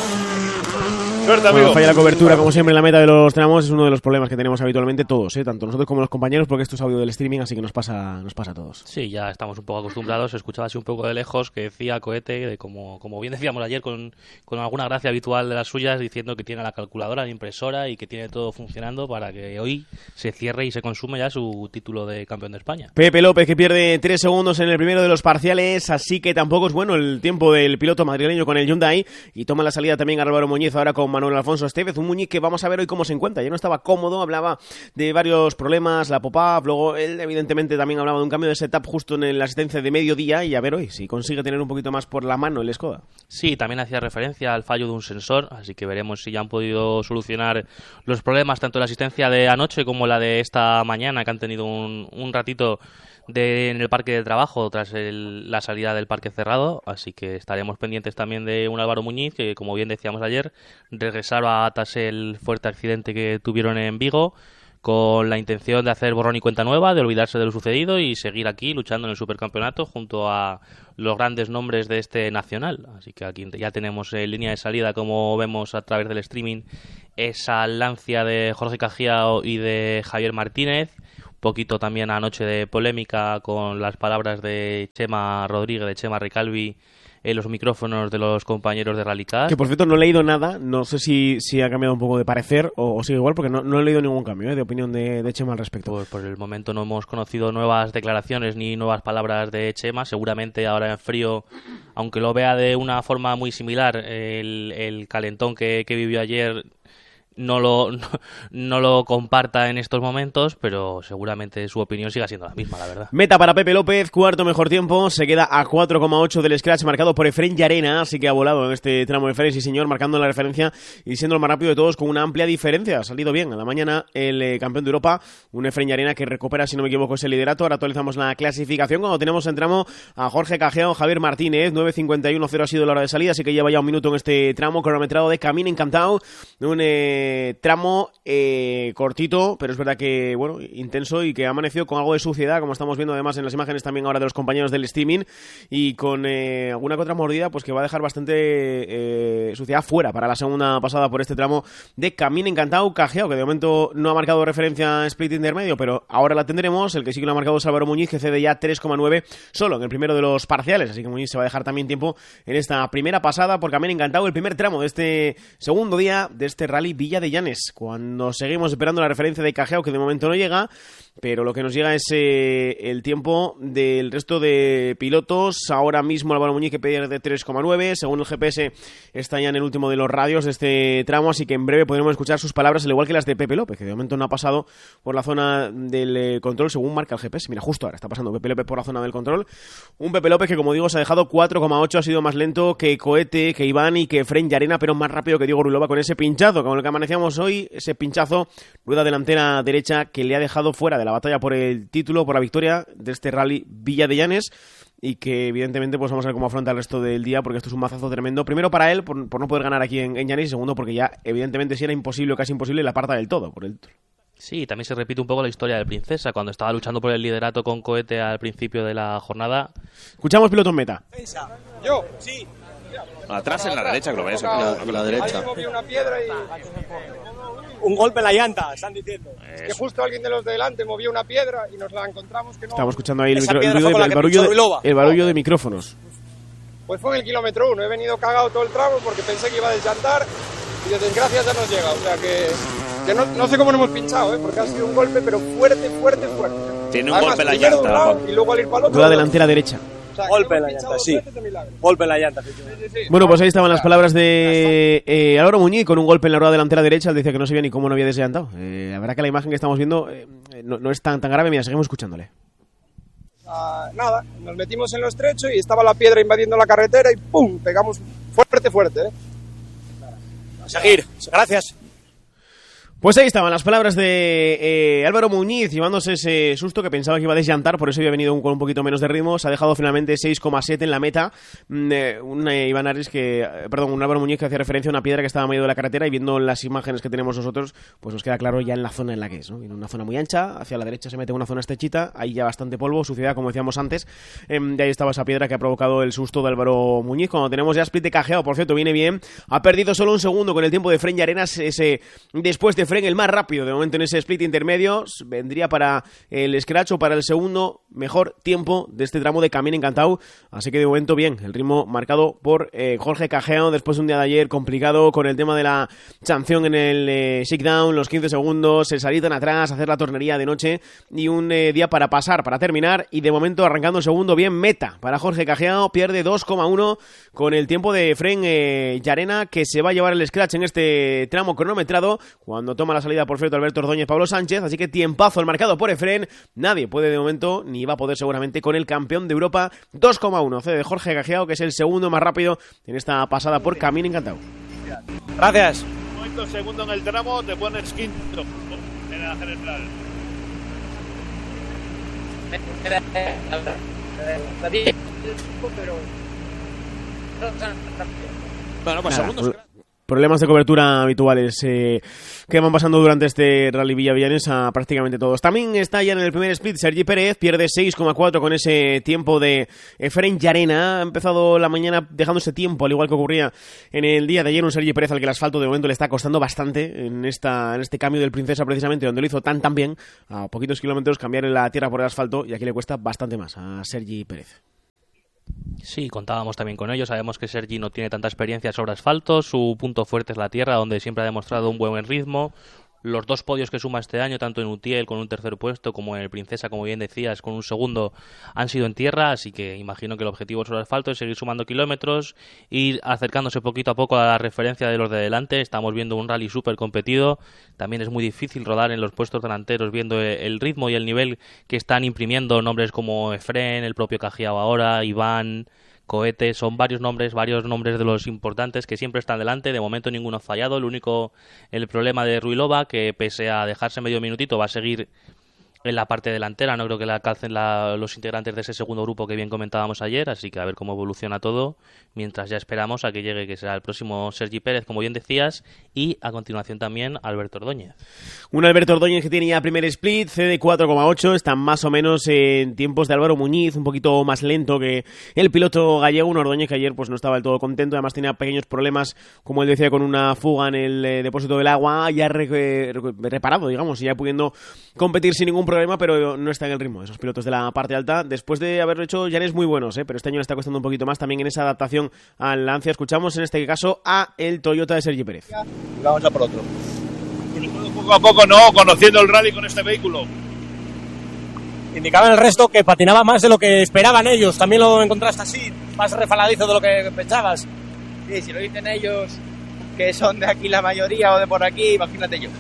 V: todo.
U: Suerte, amigo.
L: Bueno, falla la cobertura, como siempre, en la meta de los tramos. Es uno de los problemas que tenemos habitualmente todos, tanto nosotros como los compañeros, porque esto es audio del streaming, así que nos pasa a todos.
O: Sí, ya estamos un poco acostumbrados. Escuchaba así un poco de lejos que decía Cohete, como bien decíamos ayer, con alguna gracia habitual de las suyas, diciendo que tiene la calculadora, la impresora y que tiene todo funcionando para que hoy se cierre y se consume ya su título de campeón de España.
L: Pepe López, que pierde 3 segundos en el primero de los parciales, así que tampoco es bueno el tiempo del piloto madrileño con el Hyundai, y toma la salida también Álvaro Muñiz ahora con Manuel Alfonso Estevez, un Muñiz que vamos a ver hoy cómo se encuentra. Ya no estaba cómodo, hablaba de varios problemas, la pop-up, luego él evidentemente también hablaba de un cambio de setup justo en la asistencia de mediodía, y a ver hoy si consigue tener un poquito más por la mano el Skoda.
O: Sí, también hacía referencia al fallo de un sensor, así que veremos si ya han podido solucionar los problemas tanto de la asistencia de anoche como la de esta mañana, que han tenido un ratito en el parque de trabajo tras la salida del parque cerrado, así que estaremos pendientes también de un Álvaro Muñiz que, como bien decíamos ayer, regresaba tras el fuerte accidente que tuvieron en Vigo, con la intención de hacer borrón y cuenta nueva, de olvidarse de lo sucedido y seguir aquí luchando en el supercampeonato junto a los grandes nombres de este nacional. Así que aquí ya tenemos en línea de salida, como vemos a través del streaming, esa lancia de Jorge Cajiao y de Javier Martínez. Poquito también anoche de polémica con las palabras de Chema Rodríguez, de Chema Recalvi, en los micrófonos de los compañeros de Rallycar.
L: Que por cierto no he leído nada, no sé si ha cambiado un poco de parecer o sigue igual, porque no he leído ningún cambio de opinión de Chema al respecto.
O: Pues por el momento no hemos conocido nuevas declaraciones ni nuevas palabras de Chema. Seguramente ahora en frío, aunque lo vea de una forma muy similar, el calentón que vivió ayer no lo comparta en estos momentos, pero seguramente su opinión siga siendo la misma, la verdad.
L: Meta para Pepe López, cuarto mejor tiempo, se queda a 4,8 del scratch marcado por Efrén Llarena, así que ha volado en este tramo de Efrén, sí señor, marcando la referencia y siendo el más rápido de todos con una amplia diferencia. Ha salido bien a la mañana el campeón de Europa, un Efrén Llarena que recupera, si no me equivoco, ese liderato. Ahora actualizamos la clasificación cuando tenemos en tramo a Jorge Cajiao, Javier Martínez, 9.51.0 ha sido la hora de salida, así que lleva ya un minuto en este tramo cronometrado de Camino Encantado, un tramo cortito, pero es verdad que bueno, intenso y que ha amanecido con algo de suciedad, como estamos viendo además en las imágenes también ahora de los compañeros del streaming, y con alguna que otra mordida pues que va a dejar bastante suciedad fuera para la segunda pasada por este tramo de Camino Encantado. Cajiao, que de momento no ha marcado referencia a split intermedio, pero ahora la tendremos. El que sí que lo ha marcado es Álvaro Muñiz, que cede ya 3,9 solo en el primero de los parciales, así que Muñiz se va a dejar también tiempo en esta primera pasada por Camino Encantado, el primer tramo de este segundo día de este Rally Villa de Llanes, cuando seguimos esperando la referencia de Cajiao, que de momento no llega, pero lo que nos llega es el tiempo del resto de pilotos. Ahora mismo Álvaro Muñiz, que pierde 3,9, según el GPS está ya en el último de los radios de este tramo, así que en breve podremos escuchar sus palabras, al igual que las de Pepe López, que de momento no ha pasado por la zona del control según marca el GPS. Mira, justo ahora está pasando Pepe López por la zona del control, un Pepe López que, como digo, se ha dejado 4,8, ha sido más lento que Cohete, que Iván y que Efrén Llarena, pero más rápido que Diego Ruilova con ese pinchazo con el que amanecíamos hoy, ese pinchazo, rueda delantera derecha, que le ha dejado fuera de la batalla por el título, por la victoria de este Rally Villa de Llanes, y que evidentemente pues vamos a ver cómo afronta el resto del día, porque esto es un mazazo tremendo, primero para él por no poder ganar aquí en Llanes, y segundo porque ya evidentemente si era imposible o casi imposible, la aparta del todo por el título.
O: Sí, también se repite un poco la historia del Princesa, cuando estaba luchando por el liderato con Cohete al principio de la jornada.
L: Escuchamos piloto en meta.
V: Yo, sí.
C: Atrás en la derecha, que lo veis. La derecha.
V: Ahí moví una piedra y un golpe en la llanta, están diciendo. Es que justo alguien de los de delante movió una piedra y nos la encontramos que no.
L: Estamos escuchando ahí el barullo de micrófonos.
V: Pues fue en el kilómetro 1, he venido cagado todo el tramo porque pensé que iba a desllantar y de desgracia ya nos llega, o sea que no sé cómo nos hemos pinchado, porque ha sido un golpe pero fuerte.
C: Tiene un golpe en la llanta.
V: Y luego al ir para el otro.
L: Rueda delantera derecha.
V: O sea, golpe en la llanta, sí. Golpe en la llanta.
L: Bueno, pues ahí estaban las palabras de Álvaro Muñiz con un golpe en la rueda delantera derecha. Él decía que no sabía ni cómo no había desllantado. La verdad que la imagen que estamos viendo no es tan grave. Mira, seguimos escuchándole.
V: Nada, nos metimos en lo estrecho y estaba la piedra invadiendo la carretera y ¡pum! Pegamos fuerte, ¿eh?
R: A seguir, gracias.
L: Pues ahí estaban las palabras de Álvaro Muñiz, llevándose ese susto que pensaba que iba a desllantar, por eso había venido con un poquito menos de ritmo. Se ha dejado finalmente 6,7 en la meta. Un Álvaro Muñiz que hacía referencia a una piedra que estaba en medio de la carretera, y viendo las imágenes que tenemos nosotros, pues nos queda claro ya en la zona en la que es, ¿no? En una zona muy ancha, hacia la derecha se mete una zona estrechita, ahí ya bastante polvo, suciedad, como decíamos antes. De ahí estaba esa piedra que ha provocado el susto de Álvaro Muñiz. Cuando tenemos ya split de Cajeao, por cierto, viene bien. Ha perdido solo un segundo con el tiempo de Fren y Arenas, después de Fren el más rápido de momento en ese split intermedio. Vendría para el scratch o para el segundo mejor tiempo de este tramo de Camín Encantado, así que de momento bien, el ritmo marcado por Jorge Cajeao después de un día de ayer complicado con el tema de la sanción en el shakedown, los 15 segundos, el salir tan atrás, hacer la tornería de noche, y un día para pasar, para terminar, y de momento arrancando el segundo bien, meta para Jorge Cajeao, pierde 2,1 con el tiempo de Fren Llarena, que se va a llevar el scratch en este tramo cronometrado cuando toma la salida por cierto Alberto Ordóñez, Pablo Sánchez, así que tiempazo el marcado por Efren. Nadie puede de momento, ni va a poder seguramente, con el campeón de Europa. 2,1 cede de Jorge Cajeao, que es el segundo más rápido en esta pasada por Camín Encantado.
R: Gracias.
U: Un segundo en el tramo, te pones quinto en la general.
R: Bueno, pues segundos.
L: Problemas de cobertura habituales que van pasando durante este Rally Villavillanes a prácticamente todos. También está ya en el primer split Sergi Pérez, pierde 6,4 con ese tiempo de Efren Llarena. Ha empezado la mañana dejando ese tiempo, al igual que ocurría en el día de ayer, un Sergi Pérez al que el asfalto de momento le está costando bastante en este cambio del Princesa, precisamente donde lo hizo tan bien, a poquitos kilómetros, cambiar la tierra por el asfalto, y aquí le cuesta bastante más a Sergi Pérez.
O: Sí, contábamos también con ello. Sabemos que Sergi no tiene tanta experiencia sobre asfalto. Su punto fuerte es la tierra, donde siempre ha demostrado un buen ritmo. Los 2 podios que suma este año, tanto en Utiel con un tercer puesto como en el Princesa, como bien decías, con un segundo, han sido en tierra. Así que imagino que el objetivo sobre asfalto es seguir sumando kilómetros, ir acercándose poquito a poco a la referencia de los de delante. Estamos viendo un rally súper competido. También es muy difícil rodar en los puestos delanteros viendo el ritmo y el nivel que están imprimiendo nombres como Efren, el propio Cajeao ahora, Iván, Cohete. Son varios nombres de los importantes que siempre están delante. De momento ninguno ha fallado. El problema de Ruilova, que pese a dejarse medio minutito va a seguir en la parte delantera. No creo que le alcancen los integrantes de ese segundo grupo que bien comentábamos ayer, así que a ver cómo evoluciona todo, mientras ya esperamos a que llegue, que será el próximo Sergi Pérez, como bien decías, y a continuación también Alberto Ordóñez.
L: Un Alberto Ordóñez que tiene ya primer split, cede 4,8, está más o menos en tiempos de Álvaro Muñiz, un poquito más lento que el piloto gallego. Un Ordóñez que ayer pues no estaba del todo contento, además tenía pequeños problemas, como él decía, con una fuga en el depósito del agua, ya reparado, digamos, y ya pudiendo competir sin ningún problema, pero no está en el ritmo de esos pilotos de la parte alta, después de haberlo hecho Llanes muy buenos, pero este año le está costando un poquito más también en esa adaptación al Lancia. Escuchamos en este caso a el Toyota de Sergi Pérez.
R: Y vamos a por otro.
U: Poco a poco, no, conociendo el rally con este vehículo.
R: Indicaban el resto que patinaba más de lo que esperaban ellos. ¿También lo encontraste así? ¿Más refaladizo de lo que pensabas?
A: Sí, si lo dicen ellos, que son de aquí la mayoría o de por aquí, imagínate yo.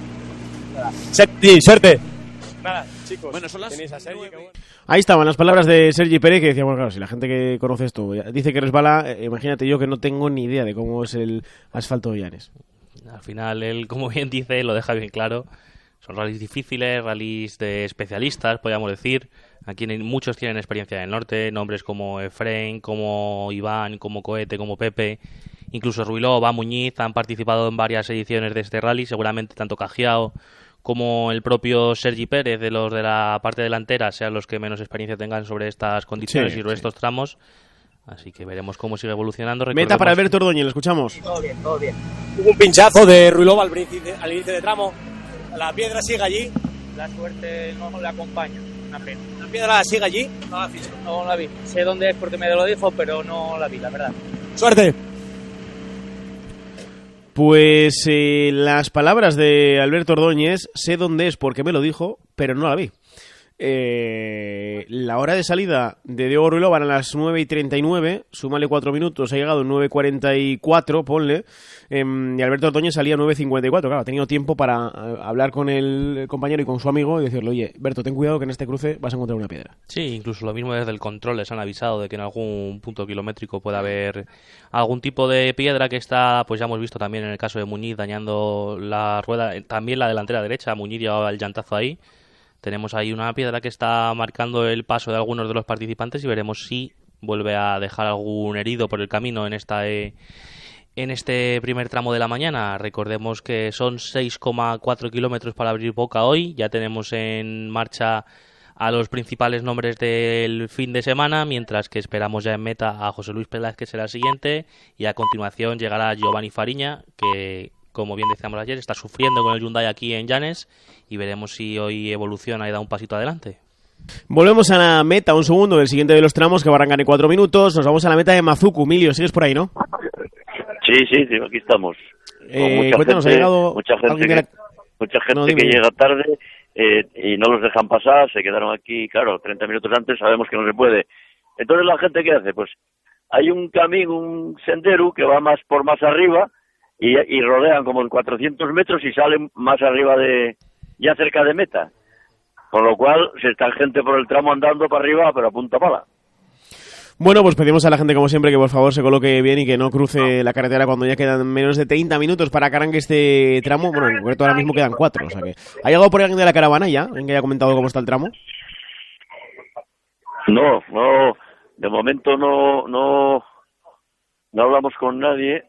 R: Suerte. Nada, chicos. Bueno, son las...
L: Ahí estaban las palabras de Sergi Pérez, que decía, bueno, claro, si la gente que conoce esto dice que resbala, imagínate yo que no tengo ni idea de cómo es el asfalto de Llanes.
O: Al final, él, como bien dice, lo deja bien claro. Son rallies difíciles, rallies de especialistas, podríamos decir. Aquí muchos tienen experiencia en el norte, nombres como Efren, como Iván, como Cohete, como Pepe, incluso Ruilova, Muñiz, han participado en varias ediciones de este rally, seguramente tanto Cajeao como el propio Sergi Pérez, de los de la parte delantera, sean los que menos experiencia tengan sobre estas condiciones y sobre estos tramos. Así que veremos cómo sigue evolucionando.
L: Meta para Alberto Ordóñez, lo escuchamos.
A: Todo bien, todo bien.
R: Hubo un pinchazo de Ruilova al inicio de tramo. La piedra sigue allí.
A: La suerte no le acompaña, una pena.
R: ¿La piedra sigue allí?
A: No la vi, no la vi. Sé dónde es porque me lo dijo, pero no la vi, la verdad.
R: ¡Suerte!
L: Pues las palabras de Alberto Ordóñez, sé dónde es porque me lo dijo, pero no la vi. La hora de salida de Diego Ruelo van a las 9:39, súmale 4 minutos, ha llegado en 9:44, ponle, y Alberto Ordóñez salía 9:54. Claro, ha tenido tiempo para hablar con el compañero y con su amigo y decirle, oye, Berto, ten cuidado que en este cruce vas a encontrar una piedra.
O: Sí, incluso lo mismo desde el control les han avisado de que en algún punto kilométrico puede haber algún tipo de piedra que está, pues ya hemos visto también en el caso de Muñiz, dañando la rueda, también la delantera derecha. Muñiz llevaba el llantazo ahí. Tenemos ahí una piedra que está marcando el paso de algunos de los participantes y veremos si vuelve a dejar algún herido por el camino en este primer tramo de la mañana. Recordemos que son 6,4 kilómetros para abrir boca hoy. Ya tenemos en marcha a los principales nombres del fin de semana, mientras que esperamos ya en meta a José Luis Pelaz, que será el siguiente, y a continuación llegará Giovanni Fariña, que, como bien decíamos ayer, está sufriendo con el Hyundai aquí en Llanes, y veremos si hoy evoluciona y da un pasito adelante.
L: Volvemos a la meta, un segundo, del siguiente de los tramos, que va a arrancar en 4 minutos. Nos vamos a la meta de Mazuku. Emilio, ¿sigues por ahí, no?
W: Sí, aquí estamos.
L: Cuéntanos, ha llegado
W: mucha gente que llega tarde y no los dejan pasar, se quedaron aquí, claro, 30 minutos antes, sabemos que no se puede. Entonces, ¿la gente qué hace? Pues hay un camino, un sendero que va más arriba y rodean como en 400 metros y salen más arriba ya cerca de meta. Con lo cual, se está gente por el tramo andando para arriba, pero a punta pala.
L: Bueno, pues pedimos a la gente, como siempre, que por favor se coloque bien y que no cruce la carretera cuando ya quedan menos de 30 minutos para que arranque este tramo. Bueno, en concreto ahora mismo quedan 4, o sea que... ¿Ha llegado por alguien de la caravana ya? ¿En que haya comentado cómo está el tramo?
W: No, de momento no hablamos con nadie.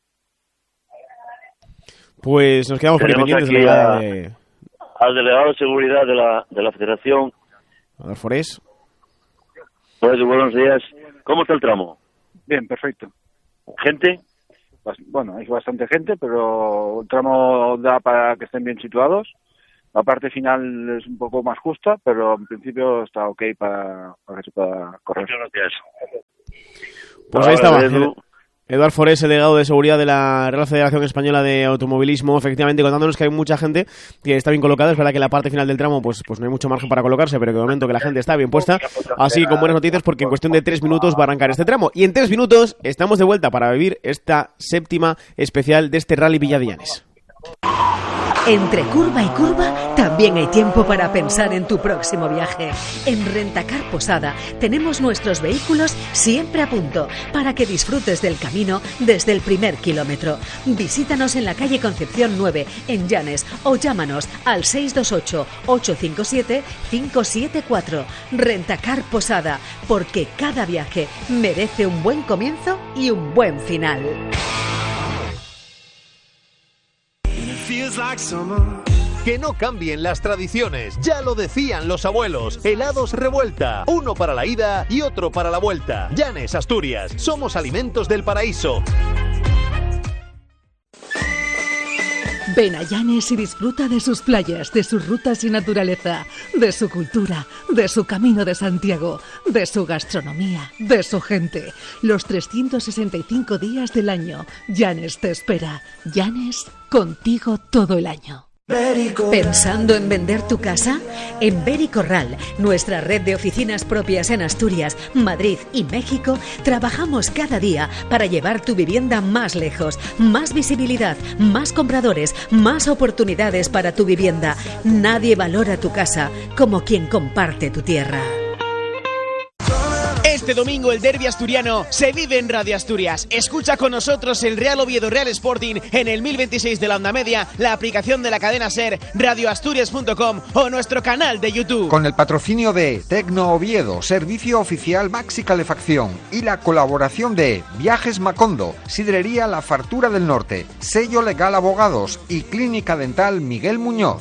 L: Pues nos quedamos por ahí pendientes
W: al delegado de seguridad de la Federación.
L: Adolfo Forés.
W: Pues, buenos días. ¿Cómo está el tramo?
B: Bien, perfecto.
W: ¿Gente?
B: Bueno, hay bastante gente, pero el tramo da para que estén bien situados. La parte final es un poco más justa, pero en principio está ok para que se pueda correr.
W: Muchas gracias.
L: Pues ahí estaba. Eduard Forés, el delegado de seguridad de la Real Federación Española de Automovilismo, efectivamente contándonos que hay mucha gente que está bien colocada. Es verdad que en la parte final del tramo pues no hay mucho margen para colocarse, pero que de momento que la gente está bien puesta, así con buenas noticias, porque en cuestión de 3 minutos va a arrancar este tramo. Y en 3 minutos estamos de vuelta para vivir esta séptima especial de este Rally Villa de Llanes.
H: Entre curva y curva también hay tiempo para pensar en tu próximo viaje. En Rentacar Posada tenemos nuestros vehículos siempre a punto para que disfrutes del camino desde el primer kilómetro. Visítanos en la calle Concepción 9 en Llanes o llámanos al 628-857-574. Rentacar Posada, porque cada viaje merece un buen comienzo y un buen final.
I: Que no cambien las tradiciones, ya lo decían los abuelos. Helados Revuelta, uno para la ida y otro para la vuelta. Llanes, Asturias, somos Alimentos del Paraíso.
D: Ven a Llanes y disfruta de sus playas, de sus rutas y naturaleza, de su cultura, de su Camino de Santiago, de su gastronomía, de su gente. Los 365 días del año, Llanes te espera. Llanes, contigo todo el año.
H: ¿Pensando en vender tu casa? En Vericorral, nuestra red de oficinas propias en Asturias, Madrid y México, trabajamos cada día para llevar tu vivienda más lejos, más visibilidad, más compradores, más oportunidades para tu vivienda. Nadie valora tu casa como quien comparte tu tierra.
L: Este domingo el derbi asturiano se vive en Radio Asturias. Escucha con nosotros el Real Oviedo Real Sporting en el 1026 de la onda media, la aplicación de la cadena SER, radioasturias.com o nuestro canal de YouTube.
M: Con el patrocinio de Tecno Oviedo, servicio oficial Maxi Calefacción, y la colaboración de Viajes Macondo, Sidrería La Fartura del Norte, Sello Legal Abogados y Clínica Dental Miguel Muñoz.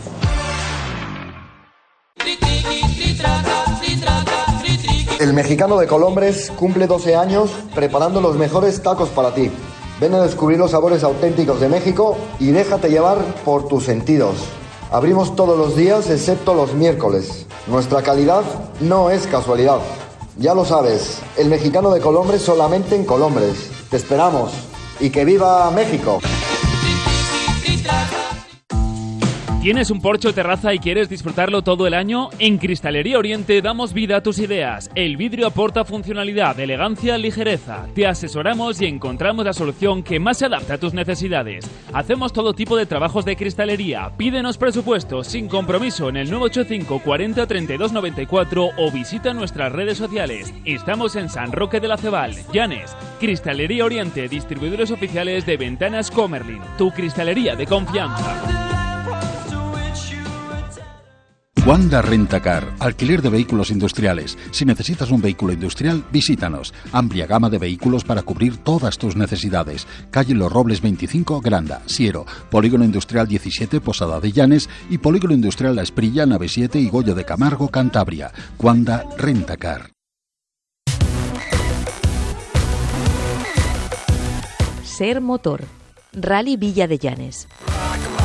K: El Mexicano de Colombres cumple 12 años preparando los mejores tacos para ti. Ven a descubrir los sabores auténticos de México y déjate llevar por tus sentidos. Abrimos todos los días excepto los miércoles. Nuestra calidad no es casualidad. Ya lo sabes, el Mexicano de Colombres solamente en Colombres. Te esperamos y que viva México.
E: ¿Tienes un porche o terraza y quieres disfrutarlo todo el año? En Cristalería Oriente damos vida a tus ideas. El vidrio aporta funcionalidad, elegancia, ligereza. Te asesoramos y encontramos la solución que más se adapta a tus necesidades. Hacemos todo tipo de trabajos de cristalería. Pídenos presupuestos sin compromiso en el 985 40 32 94 o visita nuestras redes sociales. Estamos en San Roque de la Cebal, Llanes. Cristalería Oriente, distribuidores oficiales de Ventanas Comerlin. Tu cristalería de confianza.
G: Wanda Rentacar, alquiler de vehículos industriales. Si necesitas un vehículo industrial, visítanos. Amplia gama de vehículos para cubrir todas tus necesidades. Calle Los Robles 25, Granda, Siero. Polígono Industrial 17, Posada de Llanes. Y Polígono Industrial La Esprilla, Nave 7 y Goyo de Camargo, Cantabria. Wanda Rentacar.
N: Ser Motor. Rally Villa de Llanes.